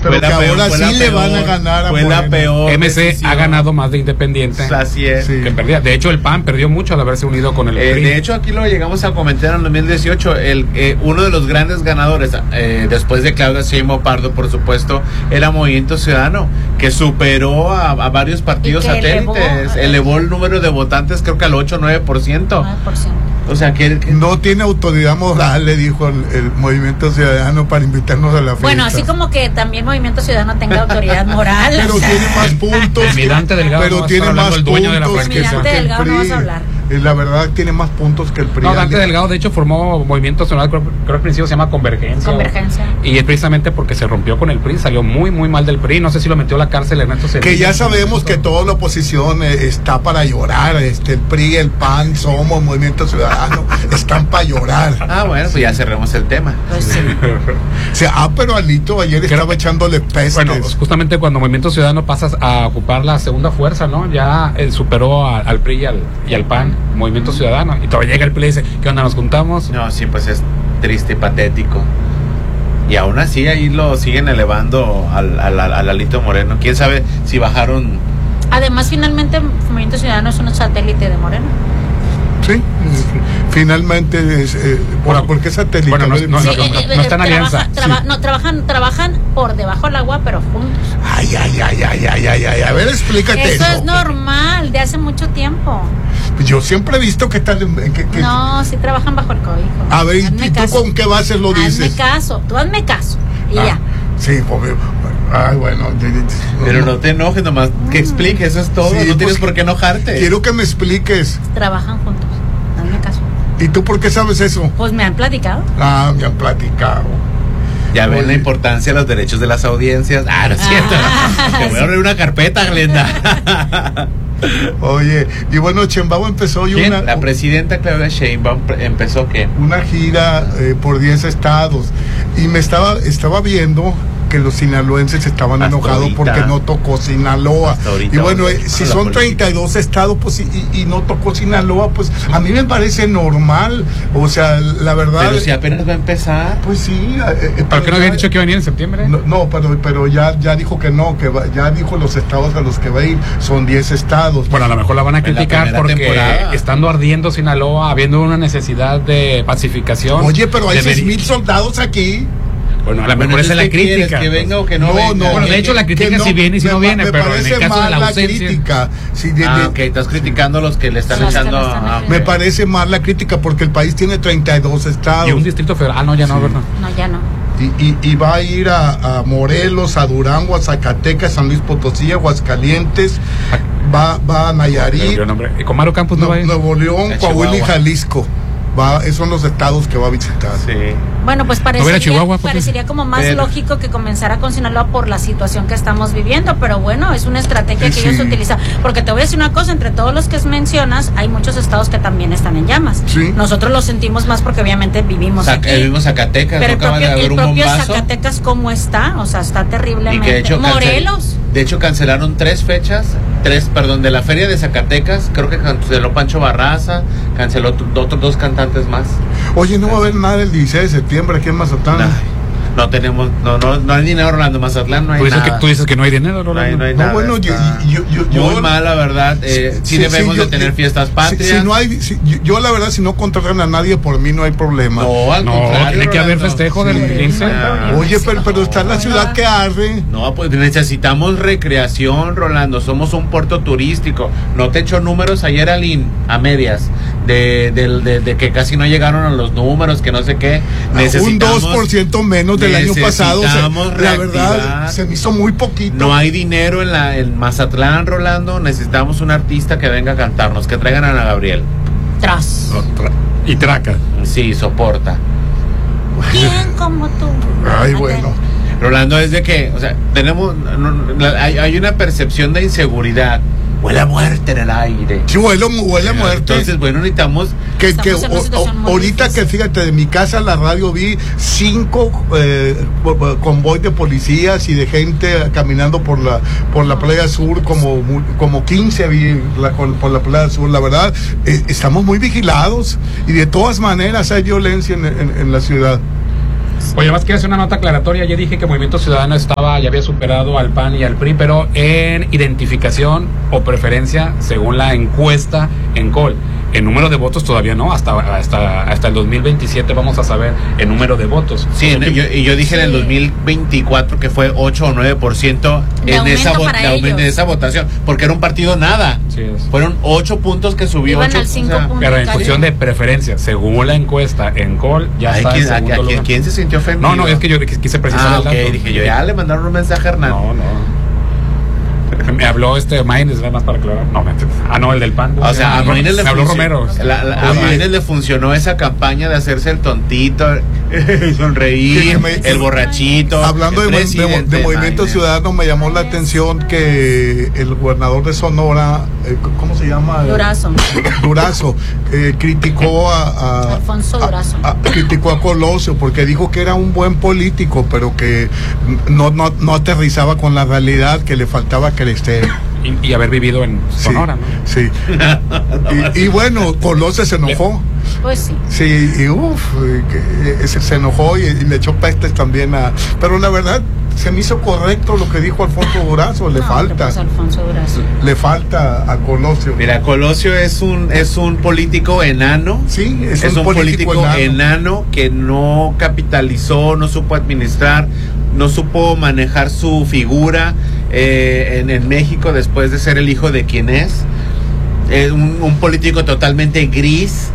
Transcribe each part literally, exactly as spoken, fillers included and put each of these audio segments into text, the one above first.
Pero que peor, ahora sí le van a ganar a Fue Morena. la peor M C decisión. ha ganado más de Independiente. Así es. Sí. Que perdía. De hecho, el P A N perdió mucho al haberse unido con el Eh, P R I. de hecho, aquí lo llegamos a comentar en el dos mil dieciocho. El, eh, uno de los grandes ganadores, eh, después de Claudia Sheinbaum Pardo, por supuesto, era Movimiento Ciudadano, que superó a, a varios partidos Y que satélites. elevó, Elevó el número de votantes, creo que al ocho o nueve por ciento. nueve por ciento. O sea, que, que No tiene autoridad moral, le dijo el, el Movimiento Ciudadano, para invitarnos a la fiesta. Bueno, así como que también Movimiento Ciudadano tenga autoridad moral. Pero o sea, tiene más puntos. El Mirante Delgado pero no va a tiene estar hablando más el dueño de la puntos que, franquicia. que el Delgado P no R I. vas a hablar. Eh, La verdad tiene más puntos que el P R I. No, Dante Delgado de hecho formó Movimiento Nacional, creo, creo que al principio se llama Convergencia. Convergencia. Y es precisamente porque se rompió con el P R I, salió muy muy mal del P R I, no sé si lo metió a la cárcel Ernesto Cedillo. Que ya sabemos que toda la oposición eh, está para llorar, este el P R I, el P A N, Somos, Movimiento Ciudadano, están para llorar. Ah, bueno, pues ya cerremos el tema. Pues sí. O sea, ah, pero Alito ayer Creo- estaba echándole pestes. Bueno, justamente cuando Movimiento Ciudadano pasa a ocupar la segunda fuerza, ¿no? Ya él superó a- al P R I y al, y al P A N, Movimiento Ciudadano, y todavía llega el P R I y dice, ¿qué onda, nos juntamos? No, sí, pues es triste y patético. Y aún así ahí lo siguen elevando al, al, al, al Alito Moreno. ¿Quién sabe si bajaron? Además, finalmente, Movimiento Ciudadano es un satélite de Moreno. Sí, finalmente es, eh, Bueno, ¿por, ¿por qué satélite? bueno, no- no- Sí, no- eh, eh, no está en trabaja- alianza. traba- Sí. No, trabajan, trabajan por debajo del agua, pero juntos. Ay, ay, ay, ay, ay, ay, ay, a ver, explícate Eso eso. es normal, de hace mucho tiempo. Yo siempre he visto que están en- que, que- No, sí trabajan bajo el cobijo. A ver, ¿y Hazme tú caso. con qué bases lo Hazme dices? caso, tú hazme caso. Y Ah, ya. sí, porque, ay, bueno, de- de- Pero no te enojes, nomás que explique, eso es todo. Sí, no tienes pues, por qué enojarte. quiero que me expliques. Trabajan juntos. Hazme caso. ¿Y tú por qué sabes eso? Pues me han platicado. Ah, me han platicado. Ya ven Oye. la importancia de los derechos de las audiencias. Ah, no es cierto. Ah, Te voy a sí. abrir una carpeta, Glenda. Oye, y bueno, Chembao empezó y ¿Quién? una, La presidenta Claudia Sheinbaum pre- empezó ¿qué? una gira eh, por diez estados y me estaba estaba viendo que los sinaloenses estaban Hasta enojados ahorita. porque no tocó Sinaloa. Hasta ahorita Y bueno, vamos eh, a si la son política. treinta y dos estados pues y, y- y no tocó Sinaloa, pues a mí me parece normal. O sea, la verdad... Pero si apenas va a empezar. Pues sí. eh, eh, ¿Por qué no ya- habían dicho que iba a venir en septiembre? No, no, pero, pero ya, ya dijo que no, que va- ya dijo los estados a los que va a ir, son diez estados. Bueno, a lo mejor la van a En la criticar primera porque temporada. estando ardiendo Sinaloa, habiendo una necesidad de pacificación. Oye, pero hay debería- seis mil soldados aquí. Bueno, a lo Bueno, mejor esa es la entonces, ¿qué quieres? crítica. ¿Que venga o que no, No, venga? no, Bueno, de hecho, la crítica que si viene y si me no pa- viene, me pero en parece el caso de mal la la ausencia. crítica. Sí, de- Ah, de- ok, estás criticando a los que le están Los que echando. le están ah, metiendo. Me parece mal la crítica porque el país tiene treinta y dos estados. Y un distrito federal. Ah, no, ya no, Sí. ¿verdad? No, ya no. Y, y- y va a ir a, a Morelos, a Durango, a Zacatecas, San Luis Potosí, Aguascalientes, va, va a Me Nayarit, olvidó el nombre. ¿Y con Mario Campos no Nue- va a ir? Nuevo León, A Coahuila y Chihuahua. Jalisco. Va, esos son los estados que va a visitar. Sí. Bueno, pues ¿No va a ir a parecería, Chihuahua, papi? parecería como más Pero- lógico que comenzara con Sinaloa por la situación que estamos viviendo, pero bueno, es una estrategia Sí, que ellos sí. utilizan. Porque te voy a decir una cosa, entre todos los que mencionas, hay muchos estados que también están en llamas. Sí. Nosotros lo sentimos más porque obviamente vivimos Zac- aquí. eh, vivimos Zacatecas, Pero ¿no el acaba de propio, haber el un propio bombazo? Zacatecas, ¿cómo está? O sea, está Y terriblemente. que de hecho, cancel- Morelos. de hecho cancelaron tres fechas, tres, perdón, de la feria de Zacatecas, creo que canceló Pancho Barraza, canceló t- otros dos cantantes más. Oye, no va a haber nada el dieciséis de septiembre aquí en Mazatlán. Ay, no tenemos, no, no, no hay dinero, Orlando. Mazatlán no hay Tú dices, que, nada. tú dices que no hay dinero, No hay, Rolando. no hay No, nada. bueno, yo, está yo, yo, yo- muy mal, la verdad. Eh, sí, Sí, debemos sí, yo- de tener yo- fiestas Si, patrias. si no hay, si- yo, yo la verdad, si no contratan a nadie, por mí no hay problema. No, al No, contrario, tiene que haber Rolando. festejo Sí. del quince. Ah. Oye, pero, pero está la ciudad que arde. No, pues necesitamos recreación, Rolando. Somos un puerto turístico. No te echo números ayer, Aline, a medias, de, de, de, de que casi no llegaron a los números, que no sé qué. Un Necesitamos, dos por ciento menos del año pasado. O sea, necesitamos la verdad, reactivar. se me hizo muy poquito. No hay dinero en la en Mazatlán, Rolando. Necesitamos un artista que venga a cantarnos, que traigan a Ana Gabriel. Tras. Otra. Y Traca. Sí, soporta. ¿Quién como tú? Ay, bueno. Rolando, es de que, o sea, tenemos, no, no, la- hay, hay una percepción de inseguridad. Huele a muerte en el aire. Sí, huele, huele a muerte. Entonces, bueno, necesitamos. que, que Estamos en una o- situación o- muy ahorita difícil. que fíjate, de mi casa a la radio vi cinco eh, po- po- convoy de policías y de gente caminando por la por la playa sur, como mu- como quince vi la- con- por la playa sur. La verdad, eh, estamos muy vigilados y de todas maneras hay violencia en, en- en la ciudad. Oye, más quiero hacer una nota aclaratoria. Ya dije que Movimiento Ciudadano estaba, ya había superado al P A N y al P R I, pero en identificación o preferencia según la encuesta en C O L. El número de votos todavía no, hasta hasta hasta el dos mil veintisiete vamos a saber el número de votos. Sí, en, yo, y yo dije sí. en el dos mil veinticuatro que fue ocho o nueve por ciento en esa, vo- de, en esa votación, porque era un partido nada. Sí es. Fueron ocho puntos que subió. Iban ocho, al cinco o sea, puntos. Pero en cuestión de preferencia, según la encuesta en C O L, ya ay, está ¿quién, en segundo a, a, lugar. ¿quién, ¿Quién se sintió ofendido? No, no, es que yo quise precisar ah, el dato. ok, dije yo, ya le mandaron un mensaje a Hernán. No, no. Me habló este Maínez, nada más para aclarar. No, me, ah, no, el del P A N. O sea, a Maínez le me habló funcionó, Romero. La, la, a Maínez le funcionó esa campaña de hacerse el tontito, sonreír, me, el borrachito. Hablando de, de, de Movimiento Maínez. Ciudadano, me llamó la atención que el gobernador de Sonora, eh, ¿cómo se llama? Durazo. Durazo, eh, criticó a, a Alfonso Durazo. A, a, criticó a Colosio porque dijo que era un buen político, pero que no, no, no aterrizaba con la realidad, que le faltaba crecer. Y, y haber vivido en Sonora, sí, ¿no? Sí. y, y bueno, Colosio se enojó. Pues sí. Sí, y uff, se, se enojó y, y le echó pestes también a... Pero la verdad, se me hizo correcto lo que dijo Alfonso Durazo, le No, falta. pues Alfonso Durazo. Le falta a Colosio. Mira, Colosio es un es un político enano. Sí, es, es un, un político, político enano. enano que no capitalizó, no supo administrar, no supo manejar su figura eh, en, en México después de ser el hijo de quien es. Es un, un político totalmente gris.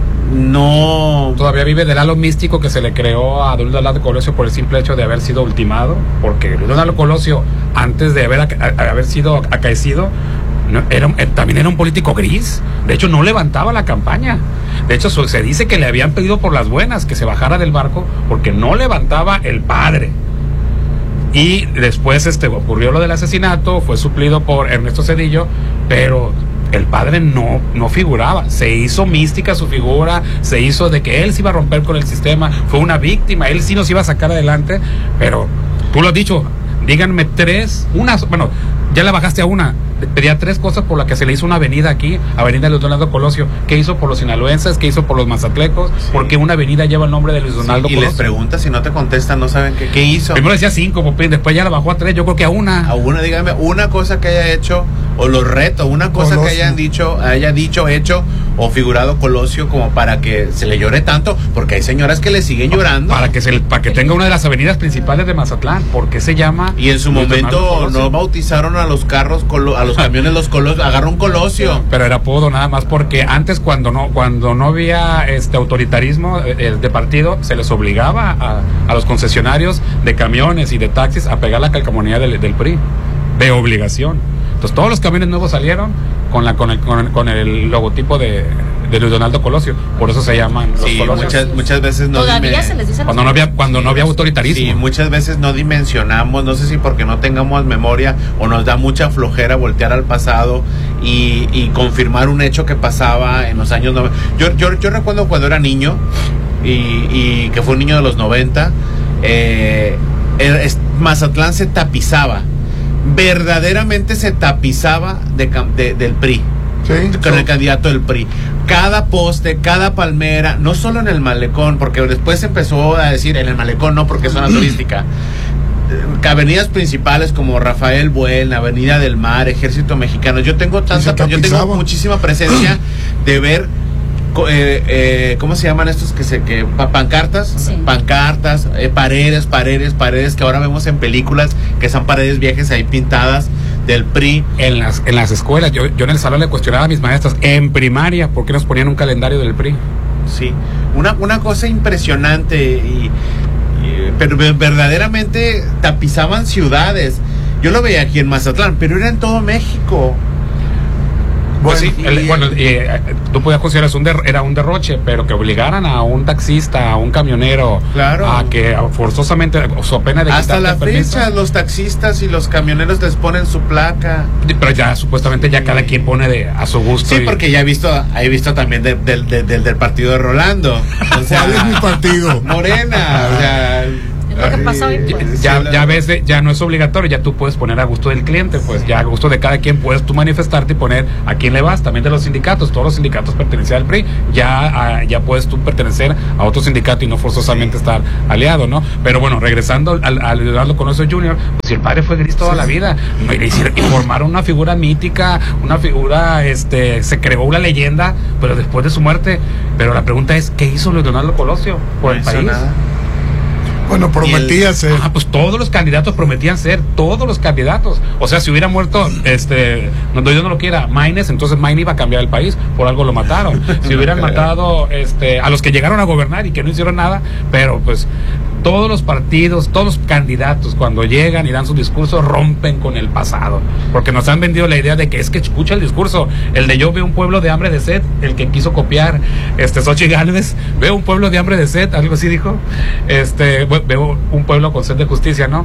No. Todavía vive del halo místico que se le creó a Luis Donaldo Colosio por el simple hecho de haber sido ultimado, porque Luis Donaldo Colosio, antes de haber, a, a, haber sido acaecido, no, era, eh, también era un político gris. De hecho, no levantaba la campaña. De hecho, se dice que le habían pedido por las buenas que se bajara del barco porque no levantaba el padre. Y después este, ocurrió lo del asesinato, fue suplido por Ernesto Zedillo, pero el padre no, no figuraba. Se hizo mística su figura, se hizo de que él se iba a romper con el sistema, fue una víctima, él sí nos iba a sacar adelante, pero tú lo has dicho, díganme tres, una, bueno, ya le bajaste a una, pedía tres cosas por las que se le hizo una avenida aquí, Avenida Luis Donaldo Colosio. ¿Qué hizo por los sinaloenses? ¿Qué hizo por los mazatlecos? Sí. ¿Por qué una avenida lleva el nombre de Luis Donaldo sí, y Colosio? Y les preguntas, si no te contestan, no saben qué, qué hizo. Primero decía cinco, Popín, después ya la bajó a tres, yo creo que a una. A una, dígame, una cosa que haya hecho, o los reto, una cosa Colosio. que hayan dicho, haya dicho, hecho, o figurado Colosio como para que se le llore tanto, porque hay señoras que le siguen llorando. Para que se para que tenga una de las avenidas principales de Mazatlán, ¿por qué se llama? Y en su Luis momento no bautizaron a los carros, a los camiones los Colosio, agarró un Colosio. Pero era apodo nada más porque antes cuando no cuando no había este autoritarismo eh, de partido, se les obligaba a, a los concesionarios de camiones y de taxis a pegar la calcamonía del, del P R I, de obligación. Entonces todos los camiones nuevos salieron con la con el con el, con el logotipo de, de Luis Donaldo Colosio, por eso se llaman los sí, Colosios. muchas muchas veces no todavía dime, se les dice cuando no había cuando sí, no había autoritarismo. Sí, muchas veces no dimensionamos, no sé si porque no tengamos memoria o nos da mucha flojera voltear al pasado y, y confirmar un hecho que pasaba en los años noventa. Yo yo yo recuerdo cuando era niño y, y que fue un niño de los noventa, eh, el, Mazatlán se tapizaba. Verdaderamente se tapizaba de, de, del P R I, sí, con sí. el candidato del P R I. Cada poste, cada palmera, no solo en el malecón, porque después empezó a decir en el malecón no, porque es zona turística. Avenidas principales como Rafael Buena, Avenida del Mar, Ejército Mexicano. Yo tengo tanta, yo tengo muchísima presencia de ver. Eh, eh, ¿Cómo se llaman estos que se que pancartas? Sí. Pancartas, eh, paredes, paredes, paredes que ahora vemos en películas que son paredes viejas ahí pintadas del P R I. En las en las escuelas, yo, yo en el salón le cuestionaba a mis maestras en primaria por qué nos ponían un calendario del P R I. Sí, una, una cosa impresionante y, y pero verdaderamente tapizaban ciudades. Yo lo veía aquí en Mazatlán, pero era en todo México. Bueno, pues sí, el, bueno eh, tú podías considerar un der, era un derroche, pero que obligaran a un taxista, a un camionero, claro, a que forzosamente, o su pena de hasta la permiso, fecha los taxistas y los camioneros les ponen su placa. Pero ya supuestamente ya sí. cada quien pone de a su gusto. Sí, y... porque ya he visto, he visto también del de, de, de, del partido de Rolando. O sea, ¿cuál es mi partido? Morena, o sea. lo que pasa hoy, pues. Ya, ya ves, ya no es obligatorio, ya tú puedes poner a gusto del cliente, pues ya a gusto de cada quien puedes tú manifestarte y poner a quién le vas, también de los sindicatos, todos los sindicatos pertenecen al P R I, ya, a, ya puedes tú pertenecer a otro sindicato y no forzosamente sí. estar aliado, ¿no? Pero bueno, regresando al, al Eduardo Colosio junior, pues si el padre fue gris toda sí. la vida, y, y formaron una figura mítica, una figura, este, se creó una leyenda, pero después de su muerte, pero la pregunta es, ¿qué hizo Leonardo Colosio por no el país? Nada. Bueno, prometía el, ser. Ah, pues todos los candidatos prometían ser, todos los candidatos. O sea, si hubiera muerto, este, no, Dios no lo quiera, Maines, entonces Maine iba a cambiar el país, por algo lo mataron. Si hubieran matado, este, a los que llegaron a gobernar y que no hicieron nada, pero pues todos los partidos, todos los candidatos, cuando llegan y dan su discurso, rompen con el pasado, porque nos han vendido la idea de que es que escucha el discurso, el de yo veo un pueblo de hambre de sed, el que quiso copiar, este, Xochitl Gálvez, veo un pueblo de hambre de sed, algo así dijo, este, veo un pueblo con sed de justicia, ¿no?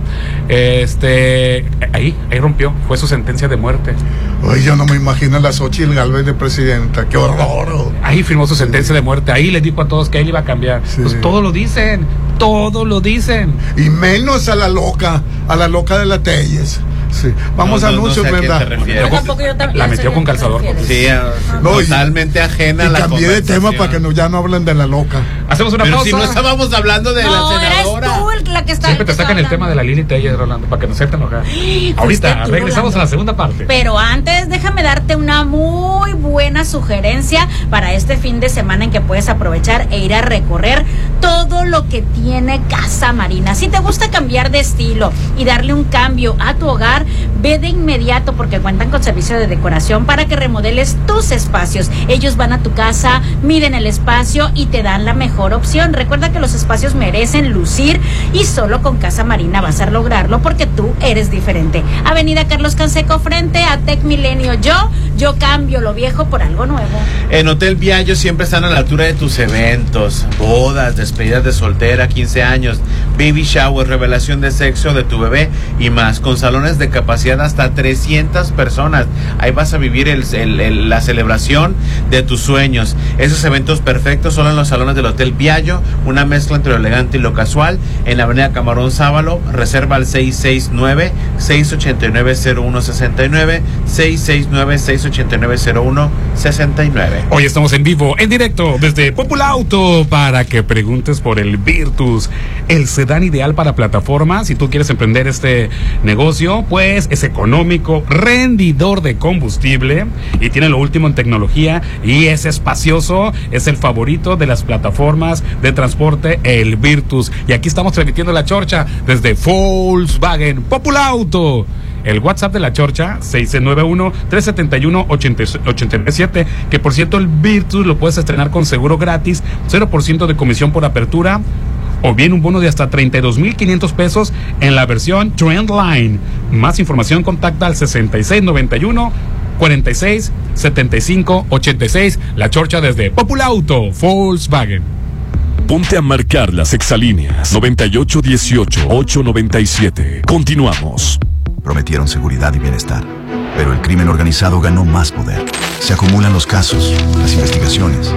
Este, ahí, ahí rompió, fue su sentencia de muerte. Ay, yo no me imagino a la Xochitl Gálvez de presidenta, qué horror. Ahí firmó su sentencia de muerte, ahí les dijo a todos que él iba a cambiar, sí. Pues todo lo dicen, todo lo dicen. Y menos a la loca, a la loca de la Telles. Sí. Vamos no, a no, anuncios, no sé ¿verdad? Con, la metió con calzador. Sí, no, totalmente y, ajena y a la cambié de tema para que no, ya no hablen de la loca. Hacemos una Pero pausa. si no estábamos hablando de no, la senadora. Eres tú el, la que está Siempre te sacan el tema de la Lili Telles, Rolando, para que no se te enojar. Ahorita tú, regresamos Rolando. A la segunda parte. Pero antes, déjame darte una muy buena sugerencia para este fin de semana en que puedes aprovechar e ir a recorrer todo lo que tiene Casa Marina. Si te gusta cambiar de estilo y darle un cambio a tu hogar, ve de inmediato porque cuentan con servicio de decoración para que remodeles tus espacios. Ellos van a tu casa, miden el espacio y te dan la mejor opción. Recuerda que los espacios merecen lucir y solo con Casa Marina vas a lograrlo porque tú eres diferente. Avenida Carlos Canseco frente a Tec Milenio. Yo, yo cambio lo viejo por algo nuevo. En Hotel Viallo siempre están a la altura de tus eventos, bodas, despedidas de soltera, quince años, baby shower, revelación de sexo de tu bebé y más, con salones de capacidad hasta trescientas personas. Ahí vas a vivir el, el, el, la celebración de tus sueños. Esos eventos perfectos son en los salones del Hotel Viallo, una mezcla entre lo elegante y lo casual, en la avenida Camarón Sábalo. Reserva al seis seis nueve, seis ocho nueve, cero uno seis nueve, seis seis nueve, seis ocho nueve, cero uno seis nueve. Hoy estamos en vivo, en directo, desde Populauto, para que preguntes por el Virtus, el sedán ideal para plataformas. Si tú quieres emprender este negocio, pues es económico, rendidor de combustible y tiene lo último en tecnología y es espacioso, es el favorito de las plataformas de transporte, el Virtus. Y aquí estamos transmitiendo la chorcha desde Volkswagen Populauto. El WhatsApp de la chorcha, seis nueve uno, tres siete uno, ocho nueve siete, que por cierto el Virtus lo puedes estrenar con seguro gratis, cero por ciento de comisión por apertura, o bien un bono de hasta treinta y dos mil quinientos pesos en la versión Trendline. Más información contacta al sesenta y seis noventa y uno, cuarenta y seis, setenta y cinco, ochenta y seis. La chorcha desde Populauto, Volkswagen. Ponte a marcar las exalíneas noventa y ocho dieciocho, ocho noventa y siete. Continuamos. Prometieron seguridad y bienestar, pero el crimen organizado ganó más poder. Se acumulan los casos, las investigaciones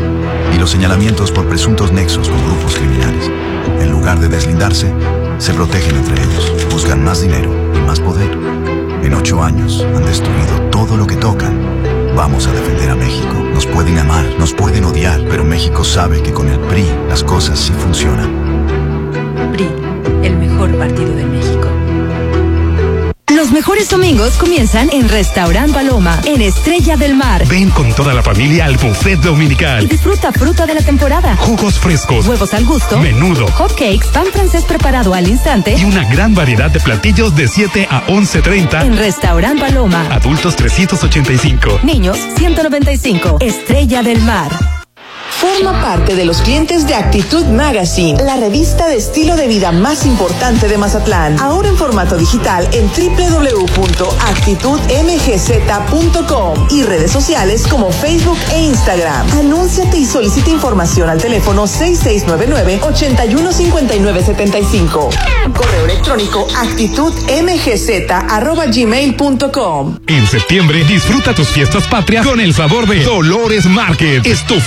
y los señalamientos por presuntos nexos con grupos criminales. En lugar de deslindarse, se protegen entre ellos, buscan más dinero y más poder. En ocho años han destruido todo lo que tocan. Vamos a defender a México. Nos pueden amar, nos pueden odiar, pero México sabe que con el P R I las cosas sí funcionan. P R I, el mejor partido de México. Los mejores domingos comienzan en Restaurant Paloma, en Estrella del Mar. Ven con toda la familia al buffet dominical. Y disfruta fruta de la temporada, jugos frescos, huevos al gusto, menudo, hot cakes, pan francés preparado al instante y una gran variedad de platillos de siete a once treinta. En Restaurant Paloma. Adultos trescientos ochenta y cinco. Niños ciento noventa y cinco. Estrella del Mar. Forma parte de los clientes de Actitud Magazine, la revista de estilo de vida más importante de Mazatlán. Ahora en formato digital en doble u doble u doble u punto actitud m g z punto com y redes sociales como Facebook e Instagram. Anúnciate y solicita información al teléfono seis seis nueve nueve, ocho uno cinco nueve siete cinco. Correo electrónico actitud m g z arroba gmail punto com. En septiembre disfruta tus fiestas patrias con el sabor de Dolores Market. Estofado de atún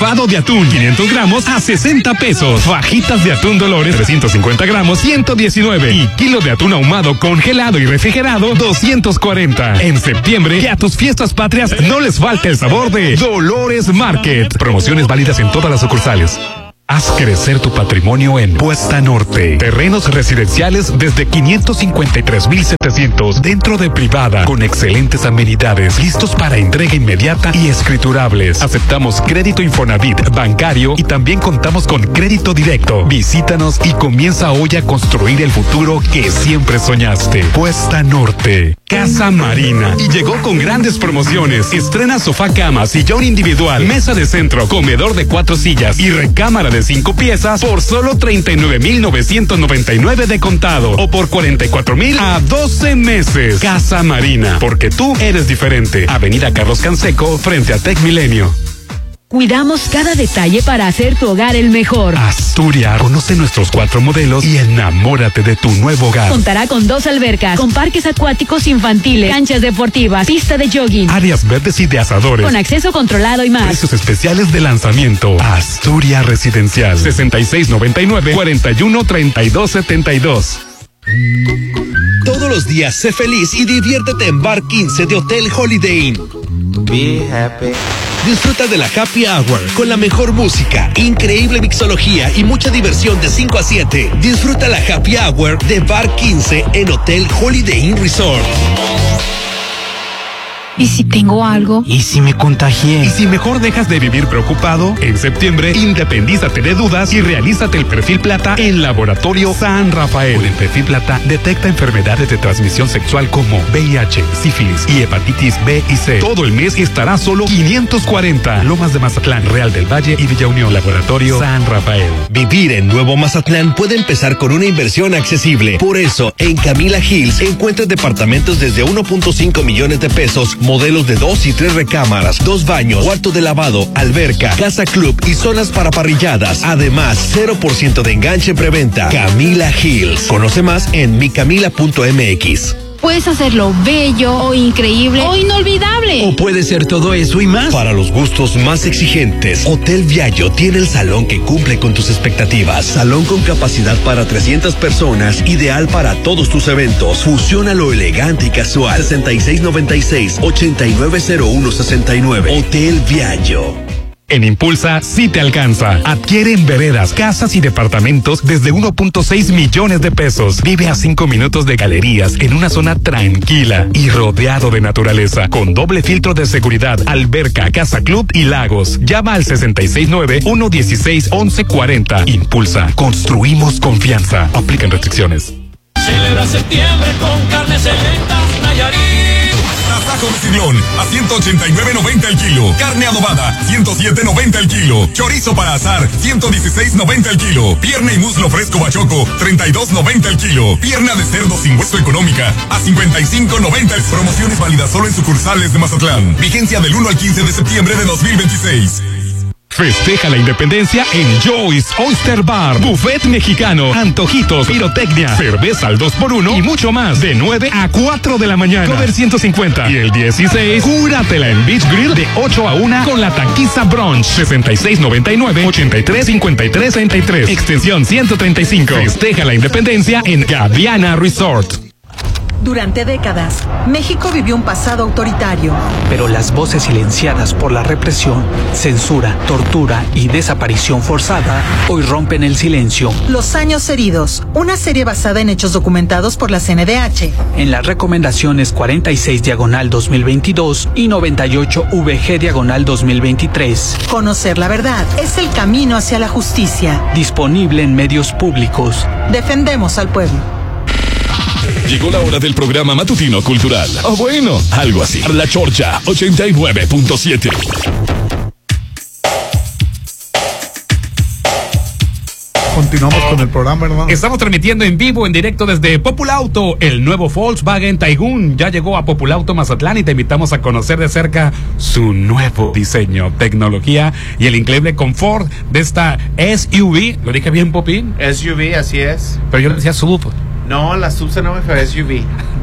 atún, quinientos gramos a sesenta pesos. Fajitas de atún Dolores, trescientos cincuenta gramos, ciento diecinueve. Y kilo de atún ahumado congelado y refrigerado, doscientos cuarenta. En septiembre, que a tus fiestas patrias no les falte el sabor de Dolores Market. Promociones válidas en todas las sucursales. Haz crecer tu patrimonio en Puesta Norte. Terrenos residenciales desde quinientos cincuenta y tres mil setecientos dentro de privada con excelentes amenidades, listos para entrega inmediata y escriturables. Aceptamos crédito Infonavit, bancario y también contamos con crédito directo. Visítanos y comienza hoy a construir el futuro que siempre soñaste. Puesta Norte. Casa Marina. Y llegó con grandes promociones. Estrena sofá cama, sillón individual, mesa de centro, comedor de cuatro sillas y recámara de cinco piezas por solo treinta y nueve mil novecientos noventa y nueve de contado o por cuarenta y cuatro mil a doce meses. Casa Marina, porque tú eres diferente. Avenida Carlos Canseco, frente a Tec Milenio. Cuidamos cada detalle para hacer tu hogar el mejor. Asturias, conoce nuestros cuatro modelos y enamórate de tu nuevo hogar. Contará con dos albercas, con parques acuáticos infantiles, canchas deportivas, pista de jogging, áreas verdes y de asadores, con acceso controlado y más. Precios especiales de lanzamiento. Asturias Residencial, sesenta y seis noventa y nueve, cuarenta y uno treinta y dos setenta y dos. Todos los días sé feliz y diviértete en Bar quince de Hotel Holiday Inn. Be happy. Disfruta de la Happy Hour con la mejor música, increíble mixología y mucha diversión de cinco a siete. Disfruta la Happy Hour de Bar quince en Hotel Holiday Inn Resort. ¿Y si tengo algo? ¿Y si me contagié? ¿Y si mejor dejas de vivir preocupado? En septiembre, independízate de dudas y realízate el perfil plata en Laboratorio San Rafael. Con el perfil plata detecta enfermedades de transmisión sexual como V I H, sífilis y hepatitis B y C. Todo el mes estará solo quinientos cuarenta. Lomas de Mazatlán, Real del Valle y Villa Unión. Laboratorio San Rafael. Vivir en Nuevo Mazatlán puede empezar con una inversión accesible. Por eso, en Camila Hills encuentras departamentos desde uno punto cinco millones de pesos, modelos de dos y tres recámaras, dos baños, cuarto de lavado, alberca, casa club y zonas para parrilladas. Además, cero por ciento de enganche preventa. Camila Hills. Conoce más en mi camila punto m x. Puedes hacerlo bello o increíble o inolvidable. O puede ser todo eso y más. Para los gustos más exigentes, Hotel Viallo tiene el salón que cumple con tus expectativas. Salón con capacidad para trescientas personas, ideal para todos tus eventos. Fusiona lo elegante y casual. sesenta y seis noventa y seis, ochenta y nueve cero uno sesenta y nueve. Hotel Viallo. En Impulsa sí te alcanza. Adquiere en veredas, casas y departamentos desde uno punto seis millones de pesos. Vive a cinco minutos de galerías en una zona tranquila y rodeado de naturaleza, con doble filtro de seguridad, alberca, casa club y lagos. Llama al sesenta y seis nueve, uno dieciséis, once cuarenta. Impulsa. Construimos confianza. Aplican restricciones. Celebra septiembre con carnes selectas Nayarit. Tasajo de Sidlón a ciento ochenta y nueve noventa el kilo. Carne adobada, ciento siete noventa el kilo. Chorizo para asar, ciento dieciséis noventa el kilo. Pierna y muslo fresco bachoco, treinta y dos noventa el kilo. Pierna de cerdo sin hueso económica, a cincuenta y cinco noventa. Promociones válidas solo en sucursales de Mazatlán. Vigencia del uno al quince de septiembre de dos mil veintiséis. Festeja la independencia en Joy's Oyster Bar. Buffet mexicano, antojitos, pirotecnia, cerveza al dos por uno y mucho más. De nueve a cuatro de la mañana. Cover ciento cincuenta. Y el dieciséis, cúratela en Beach Grill de ocho a una con la taquiza brunch. sesenta y seis noventa y nueve, ochenta y tres cincuenta y tres treinta y tres. Extensión ciento treinta y cinco. Festeja la independencia en Gaviana Resort. Durante décadas, México vivió un pasado autoritario. Pero las voces silenciadas por la represión, censura, tortura y desaparición forzada hoy rompen el silencio. Los años heridos, una serie basada en hechos documentados por la C N D H. En las recomendaciones cuarenta y seis diagonal dos mil veintidós y noventa y ocho V G diagonal dos mil veintitrés. Conocer la verdad es el camino hacia la justicia. Disponible en medios públicos. Defendemos al pueblo. Llegó la hora del programa matutino cultural. O bueno, algo así. La Chorcha ochenta y nueve punto siete. Continuamos con el programa, hermano. Estamos transmitiendo en vivo, en directo desde Populauto. El nuevo Volkswagen Taigun ya llegó a Populauto Mazatlán y te invitamos a conocer de cerca su nuevo diseño, tecnología y el increíble confort de esta S U V. ¿Lo dije bien, Popín? S U V, así es. Pero yo le decía sub. No, la sub se no me fue S U V.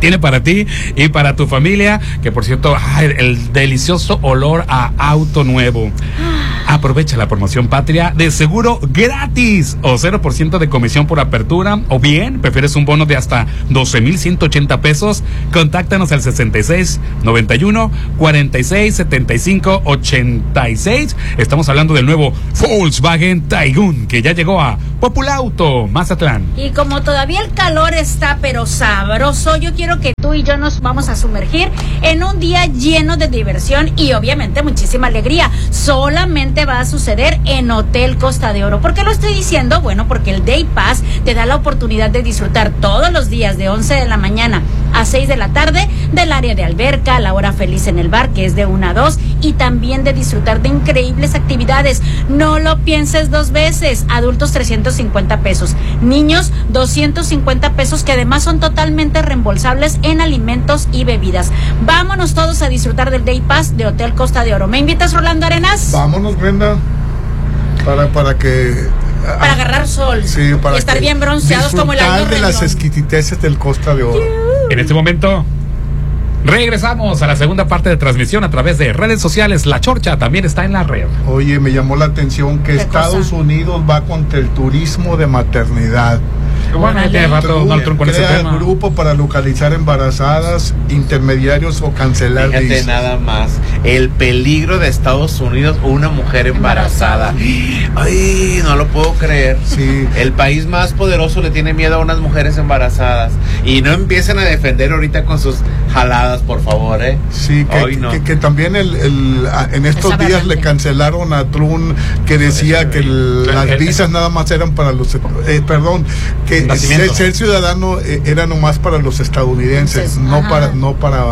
tiene para ti y para tu familia, que por cierto, ay, el delicioso olor a auto nuevo. Aprovecha la promoción Patria de seguro gratis o cero por ciento de comisión por apertura, o bien prefieres un bono de hasta doce mil ciento ochenta pesos. Contáctanos al sesenta y seis noventa y uno cuarenta y seis setenta y cinco ochenta y seis. Estamos hablando del nuevo Volkswagen Taigun, que ya llegó a Populauto Mazatlán. Y como todavía el calor está pero sabroso, yo quiero que tú y yo nos vamos a sumergir en un día lleno de diversión y obviamente muchísima alegría. Solamente va a suceder en Hotel Costa de Oro. ¿Por qué lo estoy diciendo? Bueno, porque el Day Pass te da la oportunidad de disfrutar todos los días de once de la mañana a seis de la tarde del área de alberca, la hora feliz en el bar, que es de una a dos, y también de disfrutar de increíbles actividades. No lo pienses dos veces. Adultos trescientos cincuenta pesos, niños doscientos cincuenta pesos, que además son totalmente reembolsables en alimentos y bebidas. Vámonos todos a disfrutar del Day Pass de Hotel Costa de Oro. ¿Me invitas, Rolando Arenas? Vámonos, Brenda, para, para que... Para ah, agarrar sol, sí, para y estar bien bronceados como el año de las exquisiteces del Costa de Oro. En este momento regresamos a la segunda parte de transmisión a través de redes sociales. La Chorcha también está en la red. Oye, me llamó la atención que Estados cosa? Unidos va contra el turismo de maternidad. Bueno, ya tiene rato Donald Trump con ese tema. Crea grupo para localizar embarazadas, intermediarios o cancelar. Fíjate visas. Nada más el peligro de Estados Unidos o una mujer embarazada. Ay, no lo puedo creer. Sí. El país más poderoso le tiene miedo a unas mujeres embarazadas. Y no empiecen a defender ahorita con sus jaladas, por favor, ¿eh? Sí, que, Hoy no. que, que también el, el, en estos días adelante. Le cancelaron a Trump, que decía que el, las visas nada más eran para los... Eh, perdón, que ser, ser ciudadano eh, era nomás para los estadounidenses, Entonces, no ajá. para no para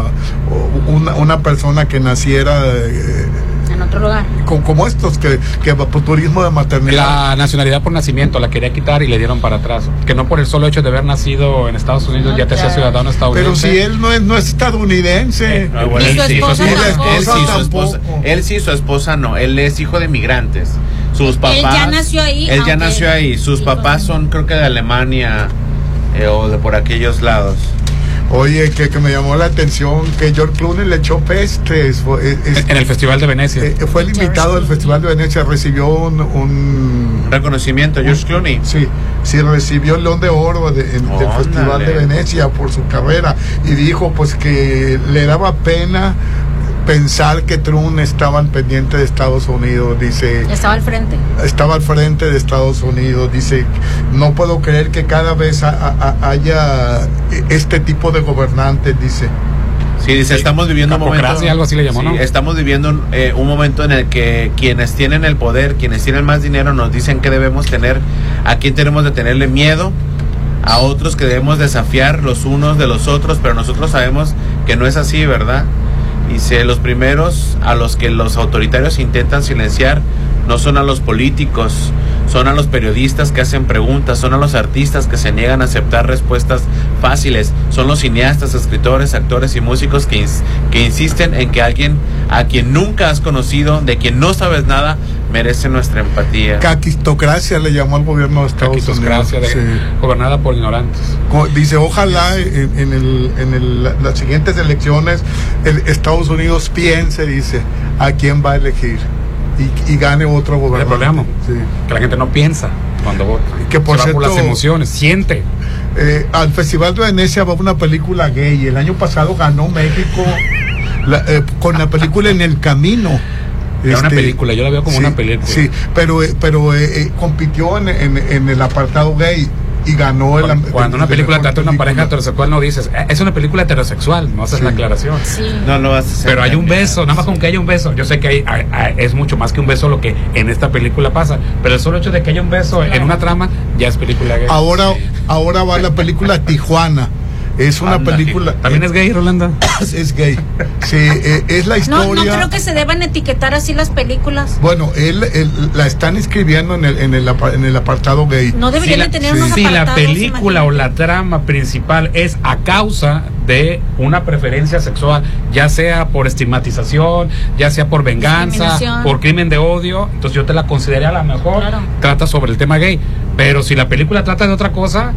una, una persona que naciera eh, en otro lugar. Como, como estos que, que por turismo de maternidad. La nacionalidad por nacimiento la quería quitar y le dieron para atrás. Que no por el solo hecho de haber nacido en Estados Unidos no, ya te sea ciudadano estadounidense. Pero si él no es, no es estadounidense. Eh, no, bueno, él, sí, esposa él, él, sí, su esposa, él sí, su esposa no. Él es hijo de migrantes. Sus papás. Él ya nació ahí. Él ya nació ahí. Sus papás son, creo que de Alemania eh, o de por aquellos lados. Oye, que, que me llamó la atención que George Clooney le echó pestes. Es, en el Festival de Venecia. Eh, fue el invitado del Festival de Venecia, recibió un... un reconocimiento, George Clooney. Sí, sí, recibió el León de Oro de, en, oh, del Festival dale. de Venecia por su carrera. Y dijo pues que le daba pena pensar que Trump estaba al pendiente de Estados Unidos, dice. Estaba al frente. Estaba al frente de Estados Unidos, dice, no puedo creer que cada vez a, a, haya este tipo de gobernantes, dice. Sí, dice, estamos viviendo un momento... algo así le llamó, sí, ¿no? Estamos viviendo eh, un momento en el que quienes tienen el poder, quienes tienen más dinero, nos dicen que debemos tener, a quién tenemos de tenerle miedo, a otros que debemos desafiar los unos de los otros, pero nosotros sabemos que no es así, ¿verdad? Dice, los primeros a los que los autoritarios intentan silenciar no son a los políticos, son a los periodistas que hacen preguntas, son a los artistas que se niegan a aceptar respuestas fáciles, son los cineastas, escritores, actores y músicos que, ins que insisten en que alguien a quien nunca has conocido, de quien no sabes nada, merece nuestra empatía. Caquistocracia le llamó al gobierno de Estados Unidos. De, sí. Gobernada por ignorantes. Dice, ojalá en, en, el, en el, las siguientes elecciones el Estados Unidos piense, dice, a quién va a elegir y, y gane otro gobernante. El problema, sí. que la gente no piensa cuando vota. Que por Se cierto, va por las emociones, siente. Eh, al Festival de Venecia va una película gay. El año pasado ganó México la, eh, con la película En el Camino. Era este, una película, yo la veo como sí, una película. Sí, pero, pero eh, eh, compitió en, en, en el apartado gay y ganó el... Cuando, cuando una película trata de una pareja heterosexual no dices, es una película heterosexual, no haces sí. la aclaración. Sí. No lo haces. Pero hay un beso, nada más con que haya un beso. Yo sé que hay, hay, hay, es mucho más que un beso lo que en esta película pasa, pero el solo hecho de que haya un beso claro. en una trama ya es película gay. Ahora, sí. ahora va la película Tijuana. Es una Anda, película. ¿También es gay, Rolanda? Es, es gay. Sí, eh, es la historia. No, no creo que se deban etiquetar así las películas. Bueno, él, él la están escribiendo en el, en el, en el apartado gay. No deberían si de tener sí. unos Si apartados, la película imagínate. o la trama principal es a causa de una preferencia sexual, ya sea por estigmatización, ya sea por venganza, por crimen de odio, entonces yo te la consideraría a lo mejor claro. trata sobre el tema gay. Pero si la película trata de otra cosa,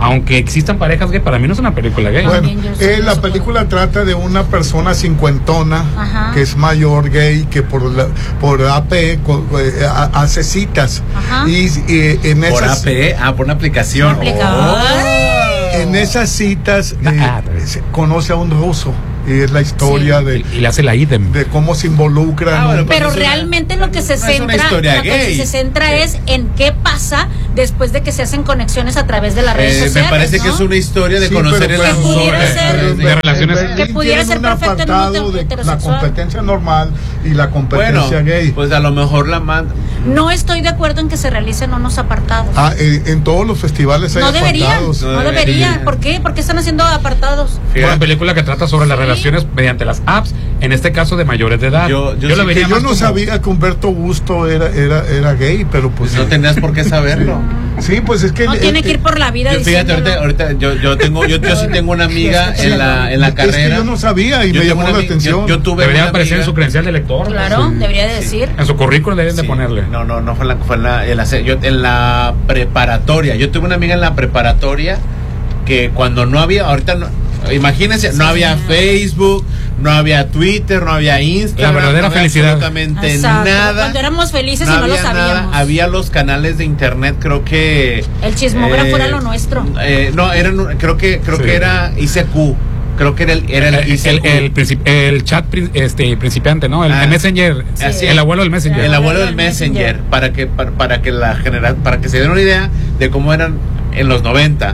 aunque existan parejas gay, para mí no es una película gay. Bueno, eh, la película trata de una persona cincuentona Ajá. que es mayor gay, que por la, por A P co, eh, hace citas. Ajá. Y eh, en por esas... A P, ah, por una aplicación. Oh. En esas citas eh, ah, se conoce a un ruso. Y es la historia sí. de y, y le hace la idem de cómo se involucran. Ah, bueno, pero pues realmente una, lo que se no centra, es lo que se centra sí. es en qué pasa después de que se hacen conexiones a través de las redes eh, sociales. Me parece ¿no? que es una historia de sí, conocer pero, el pero, pudiera ser, de, de relaciones que pudiera ser perfectamente heterosexual. La competencia normal y la competencia bueno, gay. Pues a lo mejor la manda. No estoy de acuerdo en que se realicen unos apartados. Ah, en, en todos los festivales hay no deberían, apartados. No, no deberían. ¿Por qué? ¿Por qué están haciendo apartados? Una película que trata sobre las relaciones mediante las apps, en este caso de mayores de edad. Yo, yo, yo, lo vería yo no como... sabía que Humberto Busto era, era, era gay, pero pues... No tenías por qué saberlo. Sí, pues es que... No el, tiene el, que ir por la vida. Yo, fíjate, ahorita, ahorita yo, yo tengo, yo, yo sí tengo una amiga en la, en la carrera. Es que yo no sabía y yo me llamó la atención. Yo, yo tuve debería aparecer en su credencial de lector. Claro, sí. debería de decir. En su currículum deberían sí. de ponerle. No, no, no fue en la, fue en la, en la, yo, en la preparatoria. Yo tuve una amiga en la preparatoria que cuando no había, ahorita no, imagínense, no había Facebook, no había Twitter, no había Instagram, la verdadera no había felicidad. Absolutamente Exacto. nada. Cuando éramos felices no y no lo había sabíamos. Nada. Había los canales de internet, creo que el chismógrafo eh, era lo nuestro. Eh, no, eran, creo que creo sí. que era I C Q. Creo que era el, era el, I C Q. El, el, el chat este principiante, ¿no? El, ah, el Messenger, sí. el abuelo del Messenger. El abuelo del Messenger, para que para, para que la genera, para que se den una idea de cómo eran en los noventa.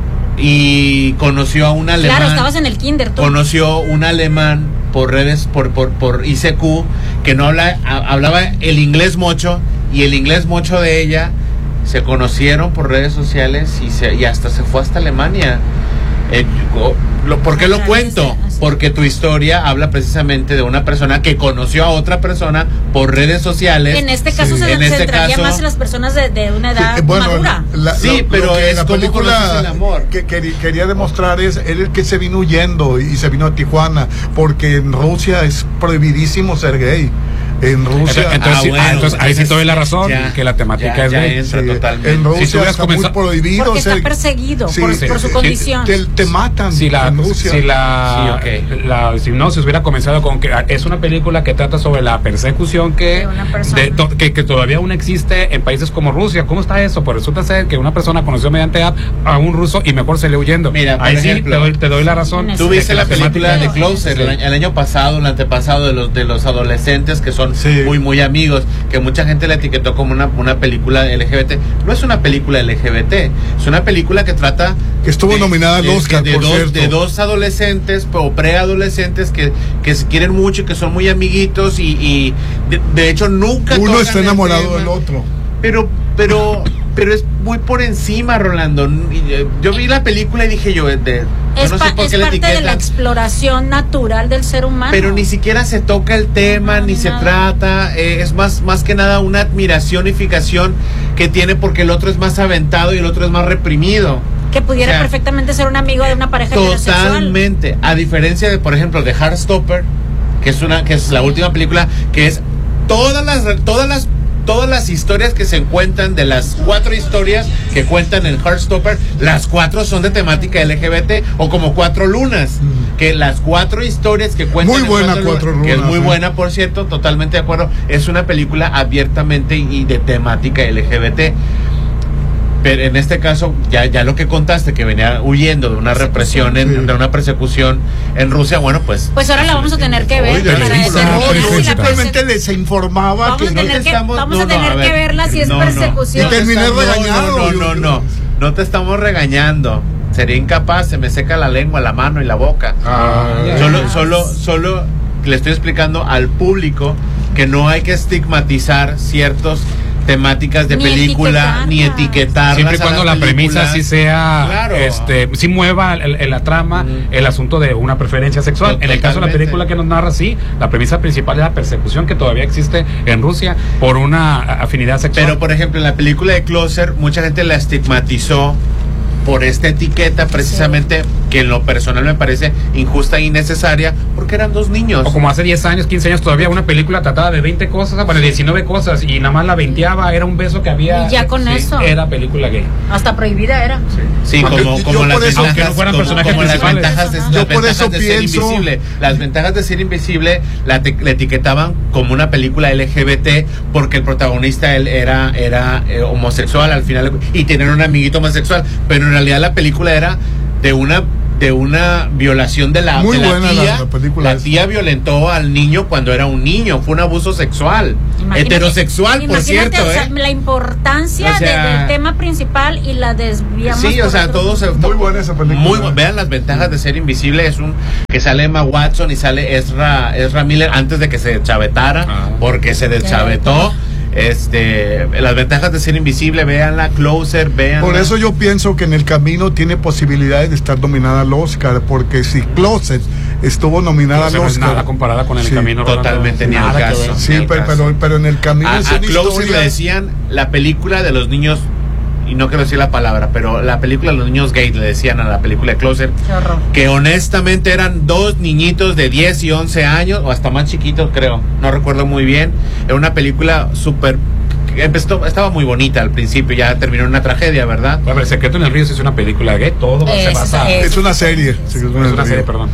Y conoció a un alemán. Claro, estabas en el kinder tú. Conoció un alemán por redes, por por por I C Q, que no habla, hablaba el inglés mocho, y el inglés mocho de ella se conocieron por redes sociales y se y hasta se fue hasta Alemania. Eh, lo, ¿Por qué lo cuento? Porque tu historia habla precisamente de una persona que conoció a otra persona por redes sociales. En este caso sí. se, en se este centraría caso, más en las personas de, de una edad sí, bueno, madura. La, sí, lo, pero lo es la como película el amor. Que, que quería demostrar es él el que se vino huyendo y se vino a Tijuana, porque en Rusia es prohibidísimo ser gay. En Rusia. Entonces, ah, bueno, ah, entonces ahí sí te doy la razón, ya, que la temática ya, es ya gay. entra sí, totalmente. En Rusia si está comenzado, muy prohibido. Porque ser, está perseguido sí, por, sí, por su sí, condición. Te, te matan si la, en Rusia. Si la, sí, okay. la si no se hubiera comenzado con que es una película que trata sobre la persecución que, de, to, que, que todavía aún existe en países como Rusia. ¿Cómo está eso? Pues resulta ser que una persona conoció mediante app a un ruso y mejor se le huyendo. Mira, ahí ejemplo, sí te doy, te doy la razón. Tú viste la película de Closer el, el año pasado, el antepasado, de los de los adolescentes que son sí. muy muy amigos, que mucha gente la etiquetó como una, una película L G B T. No es una película L G B T, es una película que trata... Que estuvo de, nominada al Oscar, de, de, por dos, cierto. de dos adolescentes o preadolescentes que, que se quieren mucho y que son muy amiguitos y, y de, de hecho nunca... Uno está enamorado del otro. Pero, pero... pero es muy por encima, Rolando. Yo vi la película y dije yo, de, de es, yo no sé por es qué parte de la exploración natural del ser humano. Pero ni siquiera se toca el tema, no, ni, ni se trata. Eh, es más, más que nada una admiración y fijación que tiene porque el otro es más aventado y el otro es más reprimido. Que pudiera o sea, perfectamente ser un amigo de una pareja heterosexual. Totalmente. A diferencia de, por ejemplo, de Heartstopper, que es una, que es la última película, que es todas las, todas las todas las historias que se encuentran, de las cuatro historias que cuentan en Heartstopper, las cuatro son de temática L G B T, o como Cuatro Lunas, mm. que las cuatro historias que cuentan muy en buena cuatro, cuatro Lunas, que es muy ¿eh? buena, por cierto, totalmente de acuerdo, es una película abiertamente y de temática L G B T. Pero en este caso, ya, ya lo que contaste, que venía huyendo de una represión, en, sí. de una persecución en Rusia, bueno, pues... Pues ahora la vamos a tener que ver. Oye, para no, simplemente les informaba vamos que... A tener no que estamos, vamos no, a tener no, a que verla si es no, persecución. No, y terminé regañado. No, no, no, no, no te estamos regañando. Sería incapaz, se me seca la lengua, la mano y la boca. Ah, solo, solo, solo le estoy explicando al público que no hay que estigmatizar ciertos... temáticas de ni película, ni etiquetarlas. Siempre y cuando la, la premisa sí sea, claro. este, sí mueva el, el, la trama, mm. el asunto de una preferencia sexual. Totalmente. En el caso de la película que nos narra, sí, la premisa principal es la persecución que todavía existe en Rusia por una afinidad sexual. Pero, por ejemplo, en la película de Closer, mucha gente la estigmatizó por esta etiqueta precisamente sí. que en lo personal me parece injusta e innecesaria porque eran dos niños. O como hace diez años, quince años todavía una película trataba de veinte cosas, bueno, diecinueve cosas y nada más la veinteava, era un beso que había. Y ya con sí, eso. Era película gay. Hasta prohibida era. Sí, sí como, yo, como yo las eso, ventajas, no fueran como, personajes como las ventajas de, yo las por ventajas eso de pienso, ser invisible. Las ventajas de ser invisible la, te, la etiquetaban como una película L G B T porque el protagonista él era, era eh, homosexual al final y tener un amiguito homosexual, pero en realidad la película era de una de una violación de la, Muy de la buena tía. La, la, película la tía violentó al niño cuando era un niño, fue un abuso sexual, imagínate, heterosexual, por cierto. O sea, ¿eh? la importancia o sea, de, del tema principal y la desviamos. Sí, o sea, todos se, muy buena esa película. Muy, vean las ventajas de ser invisible, es un que sale Emma Watson y sale Ezra, Ezra Miller antes de que se deschavetara, ah. porque se deschavetó. Este, las ventajas de ser invisible, véanla, Closer, véanla. Por eso yo pienso que En el Camino tiene posibilidades de estar nominada al Oscar, porque si Closer estuvo nominada al Oscar. Nada comparada con El sí, Camino. Totalmente, ni al caso. Sí, ni pero, caso. pero, pero En el Camino a, es a una Closer historia... le decían la película de los niños, y no quiero decir la palabra, pero la película de los niños gays le decían a la película de Closer, que honestamente eran dos niñitos de diez y once años, o hasta más chiquitos creo, no recuerdo muy bien. Era una película súper... Empezó, estaba muy bonita al principio, ya terminó en una tragedia, ¿verdad? Bueno, El Secreto en el Río es una película gay, todo es, se basa... Es, es una serie. Es, es una serie, perdón.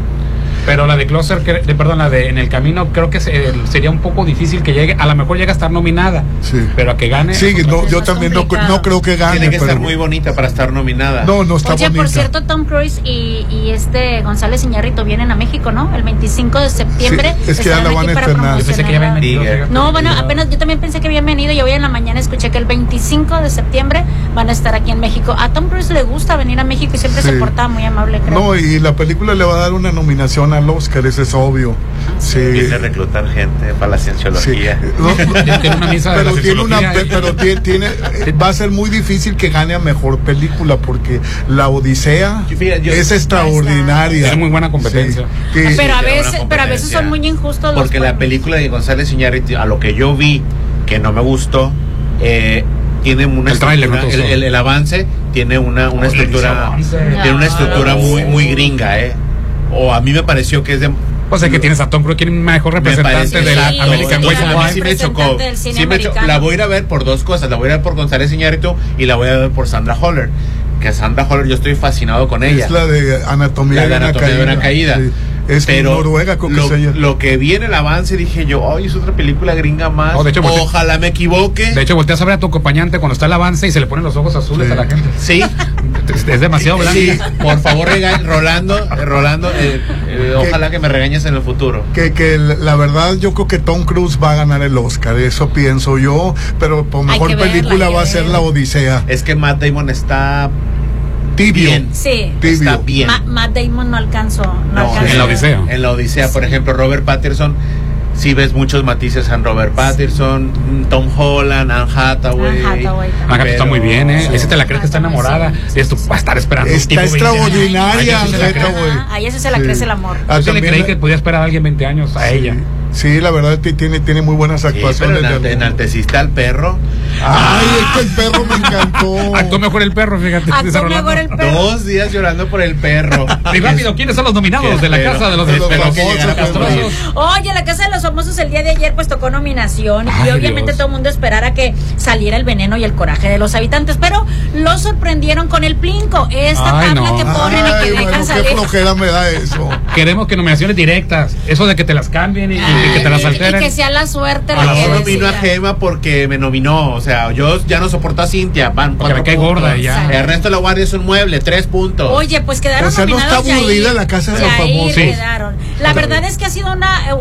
Pero la de Closer, que, de, perdón, la de En el Camino, creo que se, sería un poco difícil que llegue, a lo mejor llega a estar nominada, sí. pero a que gane... Sí, no, yo también no, no creo que gane. Tiene que pero... estar muy bonita para estar nominada. No, no está Oye, bonita. por cierto, Tom Cruise y, y este González Iñárritu vienen a México, ¿no? El veinticinco de septiembre. Sí, es que ya la van a estrenar. Yo pensé que ya habían venido. No, bueno, apenas yo también pensé que habían venido. Yo hoy en la mañana escuché que el veinticinco de septiembre van a estar aquí en México. A Tom Cruise le gusta venir a México y siempre sí. se porta muy amable, creo. No, y la película le va a dar una nominación al Oscar, ese es obvio. Sí. Viene a reclutar gente para la cienciología. Sí. No, no, tiene una misa pero de tiene una, pero tiene, tiene, va a ser muy difícil que gane a mejor película porque La Odisea yo, yo, es extraordinaria. Tiene muy buena competencia. Sí. Sí. Pero a veces, pero a veces son muy injustos. Porque la película de González Iñárritu, a lo que yo vi, que no me gustó, eh, tiene una el, trailer, el, el, el avance tiene una, una oh, estructura, tiene una estructura no, muy, muy gringa, eh. O a mí me pareció que es de... O sea que tienes a Tom Cruise, quien es el mejor representante de la American Way of Life. Sí me chocó. Sí me chocó. La voy a ir a ver por dos cosas. La voy a ir a ver por González Iñárritu y la voy a ver por Sandra Holler. Que Sandra Holler, yo estoy fascinado con ella. Es la de Anatomía, la de, de, anatomía una de una Caída. Sí. Es pero Noruega, creo lo, que es ella. Lo que vi en el avance dije yo, ay, es otra película gringa más. Oh, de hecho, voltea, ojalá me equivoque. De hecho, volteas a ver a tu acompañante cuando está el avance y se le ponen los ojos azules sí. a la gente. Sí. Es, es demasiado blanco. Sí, por favor, rega, Rolando, eh, Rolando, eh, eh, ojalá que me regañes en el futuro. Que, que la verdad, yo creo que Tom Cruise va a ganar el Oscar, eso pienso yo, pero por mejor película verla, va a ser La Odisea. Es que Matt Damon está... Tibio. Bien. Sí. Tibio. Está bien. Ma Matt Damon no alcanzó. No, no alcanzó. En La Odisea. En La Odisea, sí. Por ejemplo, Robert Pattinson, sí ves muchos matices en Robert Pattinson, sí. Tom Holland, Anne Hathaway. Anne Hathaway pero... está muy bien, ¿eh? Sí. Ese te la crees que está enamorada. Sí. Y esto va a estar esperando. Está extraordinaria, Anne Hathaway. Ahí ese se la sí. crece el amor. Ah, yo le creí que podía esperar a alguien veinte años a sí. ella. Sí, la verdad tiene, tiene muy buenas actuaciones. Sí, pero enalteciste al perro. Ay, es que el perro me encantó. Actuó mejor el perro, fíjate. Actuó mejor el perro. Dos días llorando por el perro. Y rápido, ¿quiénes son los nominados de la espero, casa de los, de los famosos? Oye, la casa de los famosos el día de ayer pues tocó nominación. Ay, y obviamente Dios. Todo el mundo esperara que saliera El veneno y el coraje de los habitantes, pero lo sorprendieron con el Plinko. Esta Ay, tabla no. que ponen Ay, y que bueno, dejan qué salir. Qué flojera me da eso. Queremos que nominaciones directas. Eso de que te las cambien y, y que te las alteren. Y que sea la suerte la la que que nomino a Gema porque me nominó. O sea, yo ya no soporto a Cintia. Van porque me cae gorda y ya. Ernesto La Guardia es un mueble, tres puntos. Oye, pues quedaron o sea, nominados. No está aburrida la casa de los famosos. Sí. Quedaron. La verdad es que ha sido una,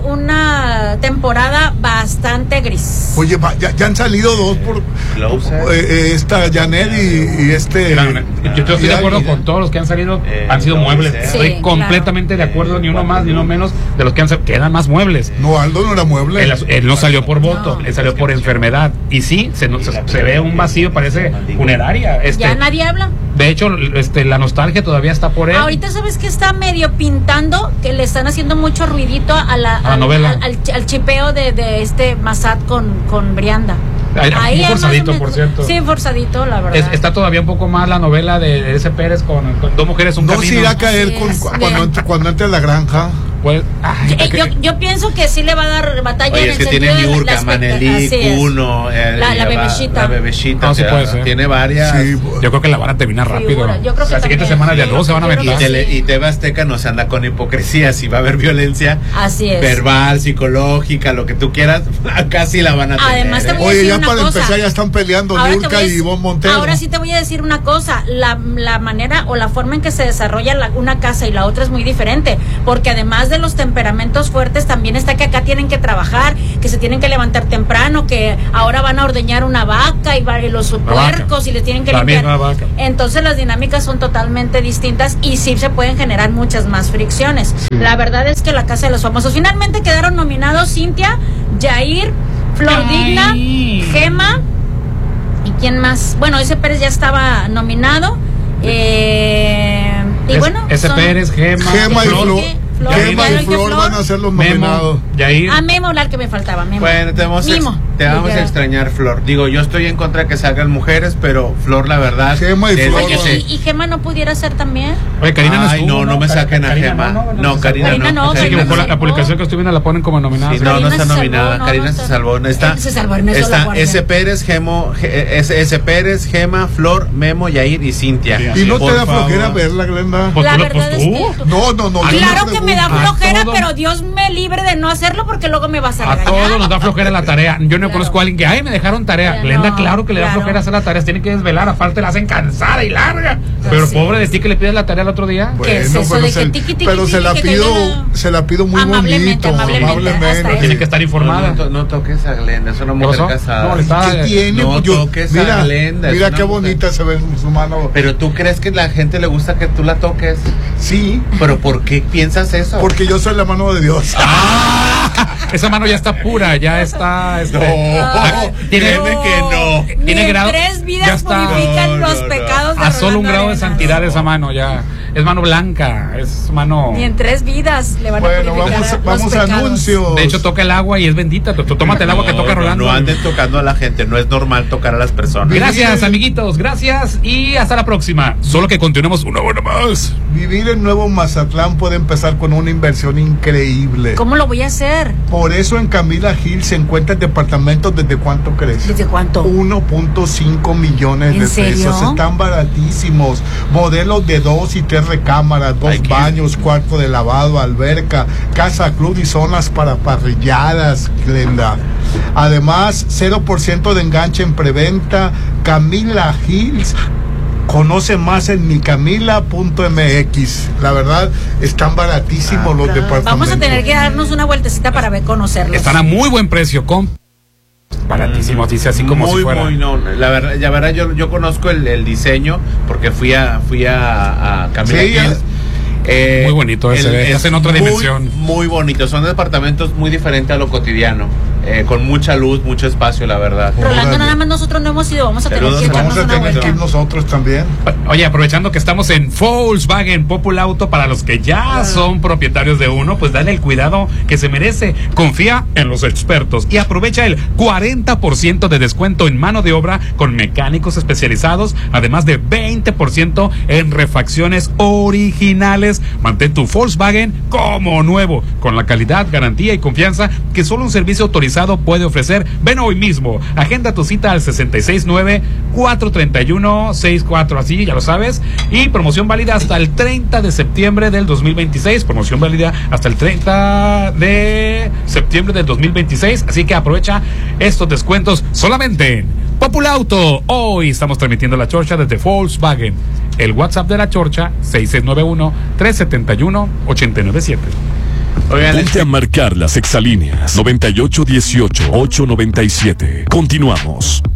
una temporada bastante gris. Oye, ya, ya han salido dos por Closer. Eh, esta Janet y, y este. Mira, yo estoy de acuerdo con todos los que han salido. Eh, han sido muebles. Sí, estoy completamente claro. de acuerdo, ni uno más ni uno menos de los que han salido. Quedan más muebles. No, Aldo no era mueble. Él, él no salió por voto, no. él salió por enfermedad. Y sí, se, se, se ve un vacío, parece funeraria. Este, ya nadie habla. De hecho, este, la nostalgia todavía está por él. Ahorita sabes que está medio pintando, que le están haciendo mucho ruidito a la, a la al, novela. Al, al, al chipeo de, de este Massad con, con Brianda. Ahí muy es forzadito, más o por menos- cierto. Sí, forzadito, la verdad. Es- está todavía un poco más la novela de ese Pérez con, con dos mujeres, un No camino. se irá a caer Así con- es, cuando, bien. entre, cuando entre a la granja. Pues, ay, Eh, que- yo, yo pienso que sí le va a dar batalla Oye, en es el que sentido tiene de la- Niurka, la expecta- Manelí, así es. Kuno, eh, La- la ya va- bebecita. La bebecita. No, o sí sea, puede ser. Tiene varias. Sí, yo creo que la van a terminar rápido. Figura, yo creo que la siguiente también. semana de a dos se van a Yo creo Y, aventar. que Tele- sí. y T V Azteca no se anda con hipocresía. Si va a haber violencia Así es. verbal, psicológica, lo que tú quieras, casi la van a tener. Además, te ¿eh? voy a Oye, decir ya una para cosa. empezar ya están peleando Ahora te Niurka voy a y decir- Ivonne Montero. Ahora sí te voy a decir una cosa, la, la manera o la forma en que se desarrolla la- una casa y la otra es muy diferente, porque además de los temperamentos fuertes, también está que acá tienen que trabajar, que se tienen que levantar temprano, que ahora van a ordeñar una vaca y va- y los vaca. puercos y les tienen que La limpiar. misma vaca. Entonces las dinámicas son totalmente distintas y sí se pueden generar muchas más fricciones. La verdad es que la Casa de los Famosos, finalmente quedaron nominados Cintia, Jair, Flor Ay. Digna, Gema. ¿Y quién más? Bueno, ese Pérez ya estaba nominado. Eh, y Es- bueno, ese son- Pérez, Gema, Gema y Flor, Flor. Flor, Gema ya y dije Flor Flor. van a ser los Memo, nominados. Yair. A Memo, hablar que me faltaba, Memo. Bueno, te vamos, a, ex- Mimo. te vamos a Dijera. extrañar, Flor. Digo, yo estoy en contra de que salgan mujeres, pero Flor, la verdad. Gema y desde Flor. que Oye, se- ¿y, y Gema no pudiera ser también? Oye, Karina no Ay, estuvo, no, no me saquen a Karina Gema. no, no, No, se Karina Karina no. no, Se Karina equivocó, la, se la salvó. publicación que estoy viendo la ponen como nominada. Sí, no, Karina no está se salvó, nominada. no, Karina no se está- salvó. No está, Se salvó Ernesto La está Guardia. S. Pérez, Gemo, G- S. S. Pérez, Gema, Flor, Memo, Yair y Cintia. Sí, ¿Y no Por te da favor. flojera verla, Glenda? Pues La tú, verdad pues es tú. que- No, no, no. yo Claro no que me da pregunto. flojera, todo. pero Dios me libre de no hacerlo porque luego me vas a A regañar. todos nos da flojera la tarea. Yo no Claro. conozco a alguien que, ay, me dejaron tarea. Ya Glenda, no, claro que le da claro. flojera hacer la tarea. Tiene que desvelar, aparte la hacen cansada y larga. Pero sí. pobre de ti que le pides la tarea el otro día. ¿Qué es Bueno, eso pero de se, que tiqui, tiqui, pero se tiqui, la que pido, caiga? se la pido muy Amablemente, bonito, amablemente, hasta ahí. Tiene que estar informada. No, no, no toques a Glenda, es una ¿Qué mujer pasó? casada. No, le está- ¿Qué tiene? No Yo- toques mira, a Glenda. es mira una qué mujer. bonita se ve su mano. Pero tú crees que a la gente le gusta que tú la toques. Sí, Pero ¿por qué piensas eso? porque yo soy la mano de Dios. Esa mano ya está pura, ya está. Este, No, tiene, créeme que no. tiene Ni en grado. tres ya vidas está purifican No, los no, no. pecados de a solo un Rolando grado de Arenas. santidad esa mano ya. Es mano blanca, es mano. Ni en tres vidas le van a Bueno, purificar vamos, los vamos a pecados. anuncios. De hecho, toca el agua y es bendita. Tú, tú tómate el agua que No, toca no, Rolando. No anden tocando a la gente, no es normal tocar a las personas. Gracias, amiguitos, gracias y hasta la próxima. Solo que continuemos una hora más. Vivir en Nuevo Mazatlán puede empezar con una inversión increíble. ¿Cómo lo voy a hacer? Por eso en Camila Hill se encuentran departamentos desde cuánto crees. ¿Desde cuánto? uno punto cinco millones ¿En de serio? pesos. Están baratísimos. Modelos de dos y tres recámaras, dos Hay que ir. baños, cuarto de lavado, alberca, casa club y zonas para parrilladas, Glenda. Además, cero por ciento de enganche en preventa. Camila Hills. Conoce más en micamila punto m x. La verdad, están baratísimos los departamentos. Vamos a tener que darnos una vueltecita para ver conocerlos. Están a muy buen precio, con baratísimos, dice así como muy, si fuera. muy, no, la verdad, la verdad yo, yo conozco el, el diseño porque fui a fui a, a Camila Sí, Hills. Eh, Muy bonito ese, el- ve, estás en otra muy, dimensión. Muy bonito, son departamentos muy diferentes a lo cotidiano, eh, con mucha luz, mucho espacio, la verdad. Rolando, Órale. nada más nosotros no hemos ido, vamos a tener Saludos, que echarnos Vamos a una tener vuelta. que ir nosotros también. Oye, aprovechando que estamos en Volkswagen Popul Auto, para los que ya son propietarios de uno, pues dale el cuidado que se merece. Confía en los expertos y aprovecha el cuarenta por ciento de descuento en mano de obra con mecánicos especializados, además de veinte por ciento en refacciones originales. Mantén tu Volkswagen como nuevo, con la calidad, garantía y confianza que solo un servicio autorizado puede ofrecer. Ven hoy mismo, agenda tu cita al sesenta y seis nueve, cuatro treinta y uno, sesenta y cuatro, así ya lo sabes, y promoción válida hasta el treinta de septiembre del dos mil veintiséis, promoción válida hasta el treinta de septiembre del dos mil veintiséis, así que aprovecha estos descuentos solamente en Popul Auto. Hoy estamos transmitiendo la Chorcha desde Volkswagen. El WhatsApp de la Chorcha, seis seis nueve uno, tres siete uno, ocho nueve siete. Oigan, Ponte a marcar las exalíneas noventa y ocho dieciocho, ocho noventa y siete. Continuamos.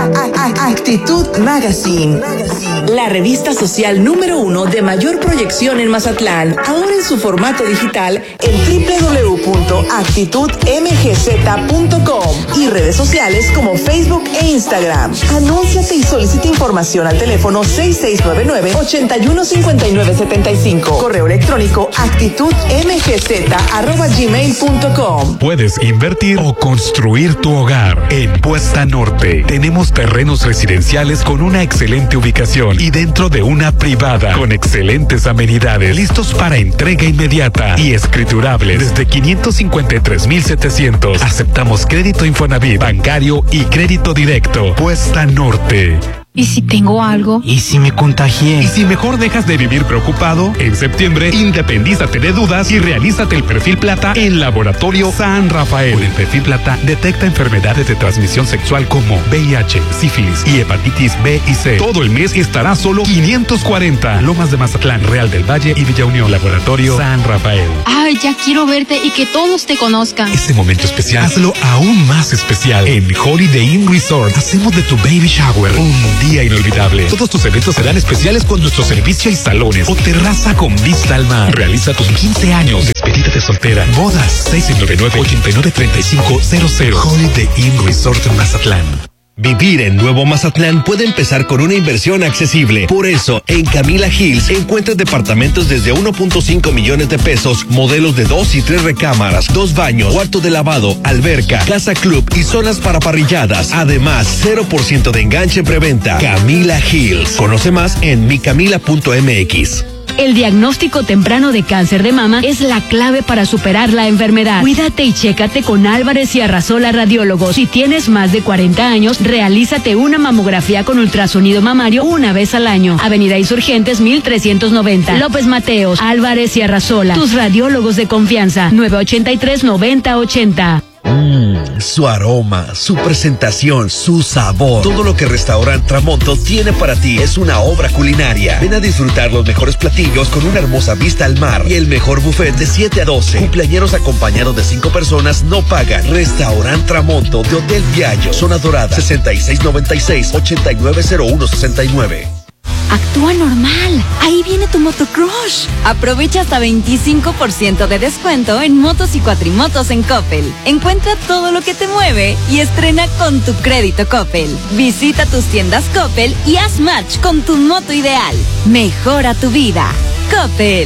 Actitud Magazine, la revista social número uno de mayor proyección en Mazatlán, ahora en su formato digital en doble u doble u doble u punto actitud m g z punto com y redes sociales como Facebook e Instagram. Anúnciate y solicita información al teléfono seis seis nueve nueve, ocho uno cinco nueve siete cinco. Correo electrónico actitudmgz arroba gmail punto com. Puedes invertir o construir tu hogar. En Puesta Norte tenemos terrenos residenciales con una excelente ubicación y dentro de una privada con excelentes amenidades, listos para entrega inmediata y escriturables desde quinientos cincuenta y tres mil setecientos. Aceptamos crédito Infonavit, bancario y crédito directo. Puesta Norte. ¿Y si tengo algo? ¿Y si me contagié? ¿Y si mejor dejas de vivir preocupado? En septiembre, independízate de dudas y realízate el perfil plata en Laboratorio San Rafael. Con el perfil plata detecta enfermedades de transmisión sexual como V I H, sífilis y hepatitis B y C. Todo el mes estará solo quinientos cuarenta. Lomas de Mazatlán, Real del Valle y Villa Unión. Laboratorio San Rafael. Ay, ya quiero verte y que todos te conozcan. Este momento especial, hazlo aún más especial. En Holiday Inn Resort hacemos de tu baby shower un día inolvidable. Todos tus eventos serán especiales con nuestro servicio y salones o terraza con vista al mar. Realiza tus quince años, despedida de soltera, bodas. seis nueve nueve, ocho nueve tres cinco cero cero. Holiday Inn Resort en Mazatlán. Vivir en Nuevo Mazatlán puede empezar con una inversión accesible. Por eso, en Camila Hills encuentras departamentos desde uno punto cinco millones de pesos, modelos de dos y tres recámaras, dos baños, cuarto de lavado, alberca, casa club y zonas para parrilladas. Además, cero por ciento de enganche en preventa. Camila Hills. Conoce más en mi camila punto m x. El diagnóstico temprano de cáncer de mama es la clave para superar la enfermedad. Cuídate y chécate con Álvarez y Arrasola Radiólogos. Si tienes más de cuarenta años, realízate una mamografía con ultrasonido mamario una vez al año. Avenida Insurgentes mil trescientos noventa. López Mateos, Álvarez y Arrasola. Tus radiólogos de confianza. nueve ochenta y tres, noventa ochenta. Mmm, su aroma, su presentación, su sabor. Todo lo que Restaurant Tramonto tiene para ti es una obra culinaria. Ven a disfrutar los mejores platillos con una hermosa vista al mar y el mejor buffet de siete a doce. Cumpleañeros acompañados de cinco personas no pagan. Restaurant Tramonto de Hotel Viallo, Zona Dorada, sesenta y seis noventa y seis, ochenta y nueve cero uno sesenta y nueve. Actúa normal. Ahí viene tu motocrush. Aprovecha hasta veinticinco por ciento de descuento en motos y cuatrimotos en Coppel. Encuentra todo lo que te mueve y estrena con tu crédito Coppel. Visita tus tiendas Coppel y haz match con tu moto ideal. Mejora tu vida. Coppel.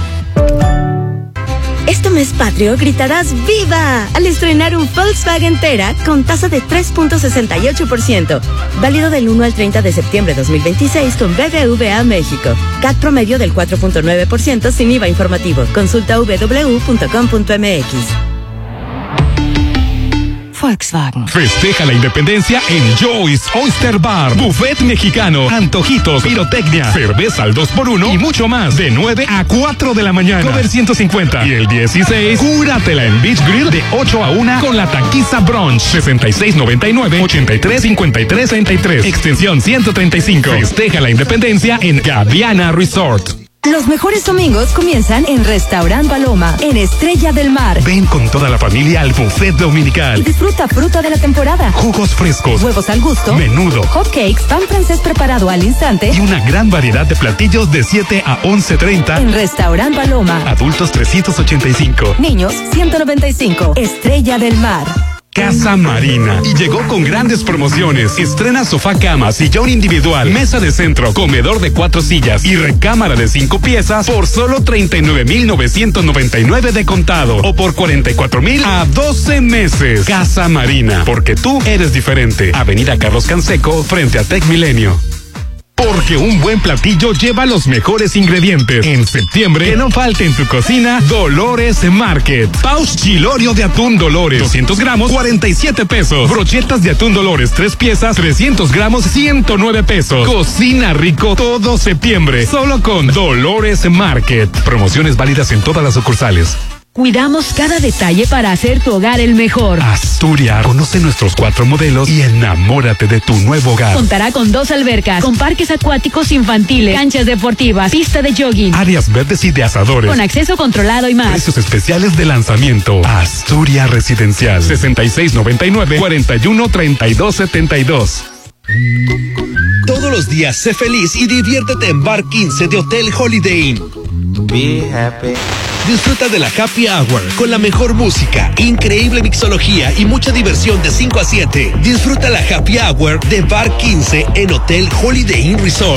Este mes patrio gritarás ¡Viva! Al estrenar un Volkswagen Tera con tasa de tres punto sesenta y ocho por ciento. Válido del uno al treinta de septiembre de dos mil veintiséis con B B V A México. C A T promedio del cuatro punto nueve por ciento sin I V A informativo. Consulta w w w punto com punto m x. Volkswagen. Festeja la independencia en Joy's Oyster Bar. Buffet mexicano, antojitos, pirotecnia, cerveza al dos por uno y mucho más. De nueve a cuatro de la mañana. Cover ciento cincuenta. Y el dieciséis, cúratela en Beach Grill de ocho a una con la taquiza brunch. sesenta y seis noventa y nueve, ochenta y tres cincuenta y tres treinta y tres. Extensión ciento treinta y cinco. Festeja la independencia en Gaviana Resort. Los mejores domingos comienzan en Restaurant Paloma, en Estrella del Mar. Ven con toda la familia al buffet Y dominical. disfruta fruta de la temporada, Jugos frescos, huevos al gusto, menudo, hot cakes, pan francés preparado al instante. y una gran variedad de platillos de siete a once treinta. En Restaurant Paloma. Adultos trescientos ochenta y cinco. Niños ciento noventa y cinco. Estrella del Mar. Casa Marina. Y llegó con grandes promociones. Estrena sofá cama, sillón individual, mesa de centro, comedor de cuatro sillas y recámara de cinco piezas por solo treinta y nueve mil novecientos noventa y nueve de contado o por cuarenta y cuatro mil a doce meses. Casa Marina. Porque tú eres diferente. Avenida Carlos Canseco, frente a Tec Milenio. Porque un buen platillo lleva los mejores ingredientes. En septiembre, que no falte en tu cocina, Dolores Market. Paus chilorio de atún Dolores, doscientos gramos, cuarenta y siete pesos. Brochetas de atún Dolores, tres piezas, trescientos gramos, ciento nueve pesos. Cocina rico todo septiembre, solo con Dolores Market. Promociones válidas en todas las sucursales. Cuidamos cada detalle para hacer tu hogar el mejor. Asturias, conoce nuestros cuatro modelos y enamórate de tu nuevo hogar. Contará con dos albercas, con parques acuáticos infantiles, canchas deportivas, pista de jogging, Áreas verdes y de asadores. con acceso controlado y más. Precios especiales de lanzamiento. Asturias Residencial. sesenta y seis noventa y nueve, cuarenta y uno treinta y dos setenta y dos. Todos los días sé feliz y diviértete en Bar quince de Hotel Holiday Inn. Be happy. Disfruta de la Happy Hour con la mejor música, increíble mixología y mucha diversión de cinco a siete. Disfruta la Happy Hour de Bar quince en Hotel Holiday Inn Resort.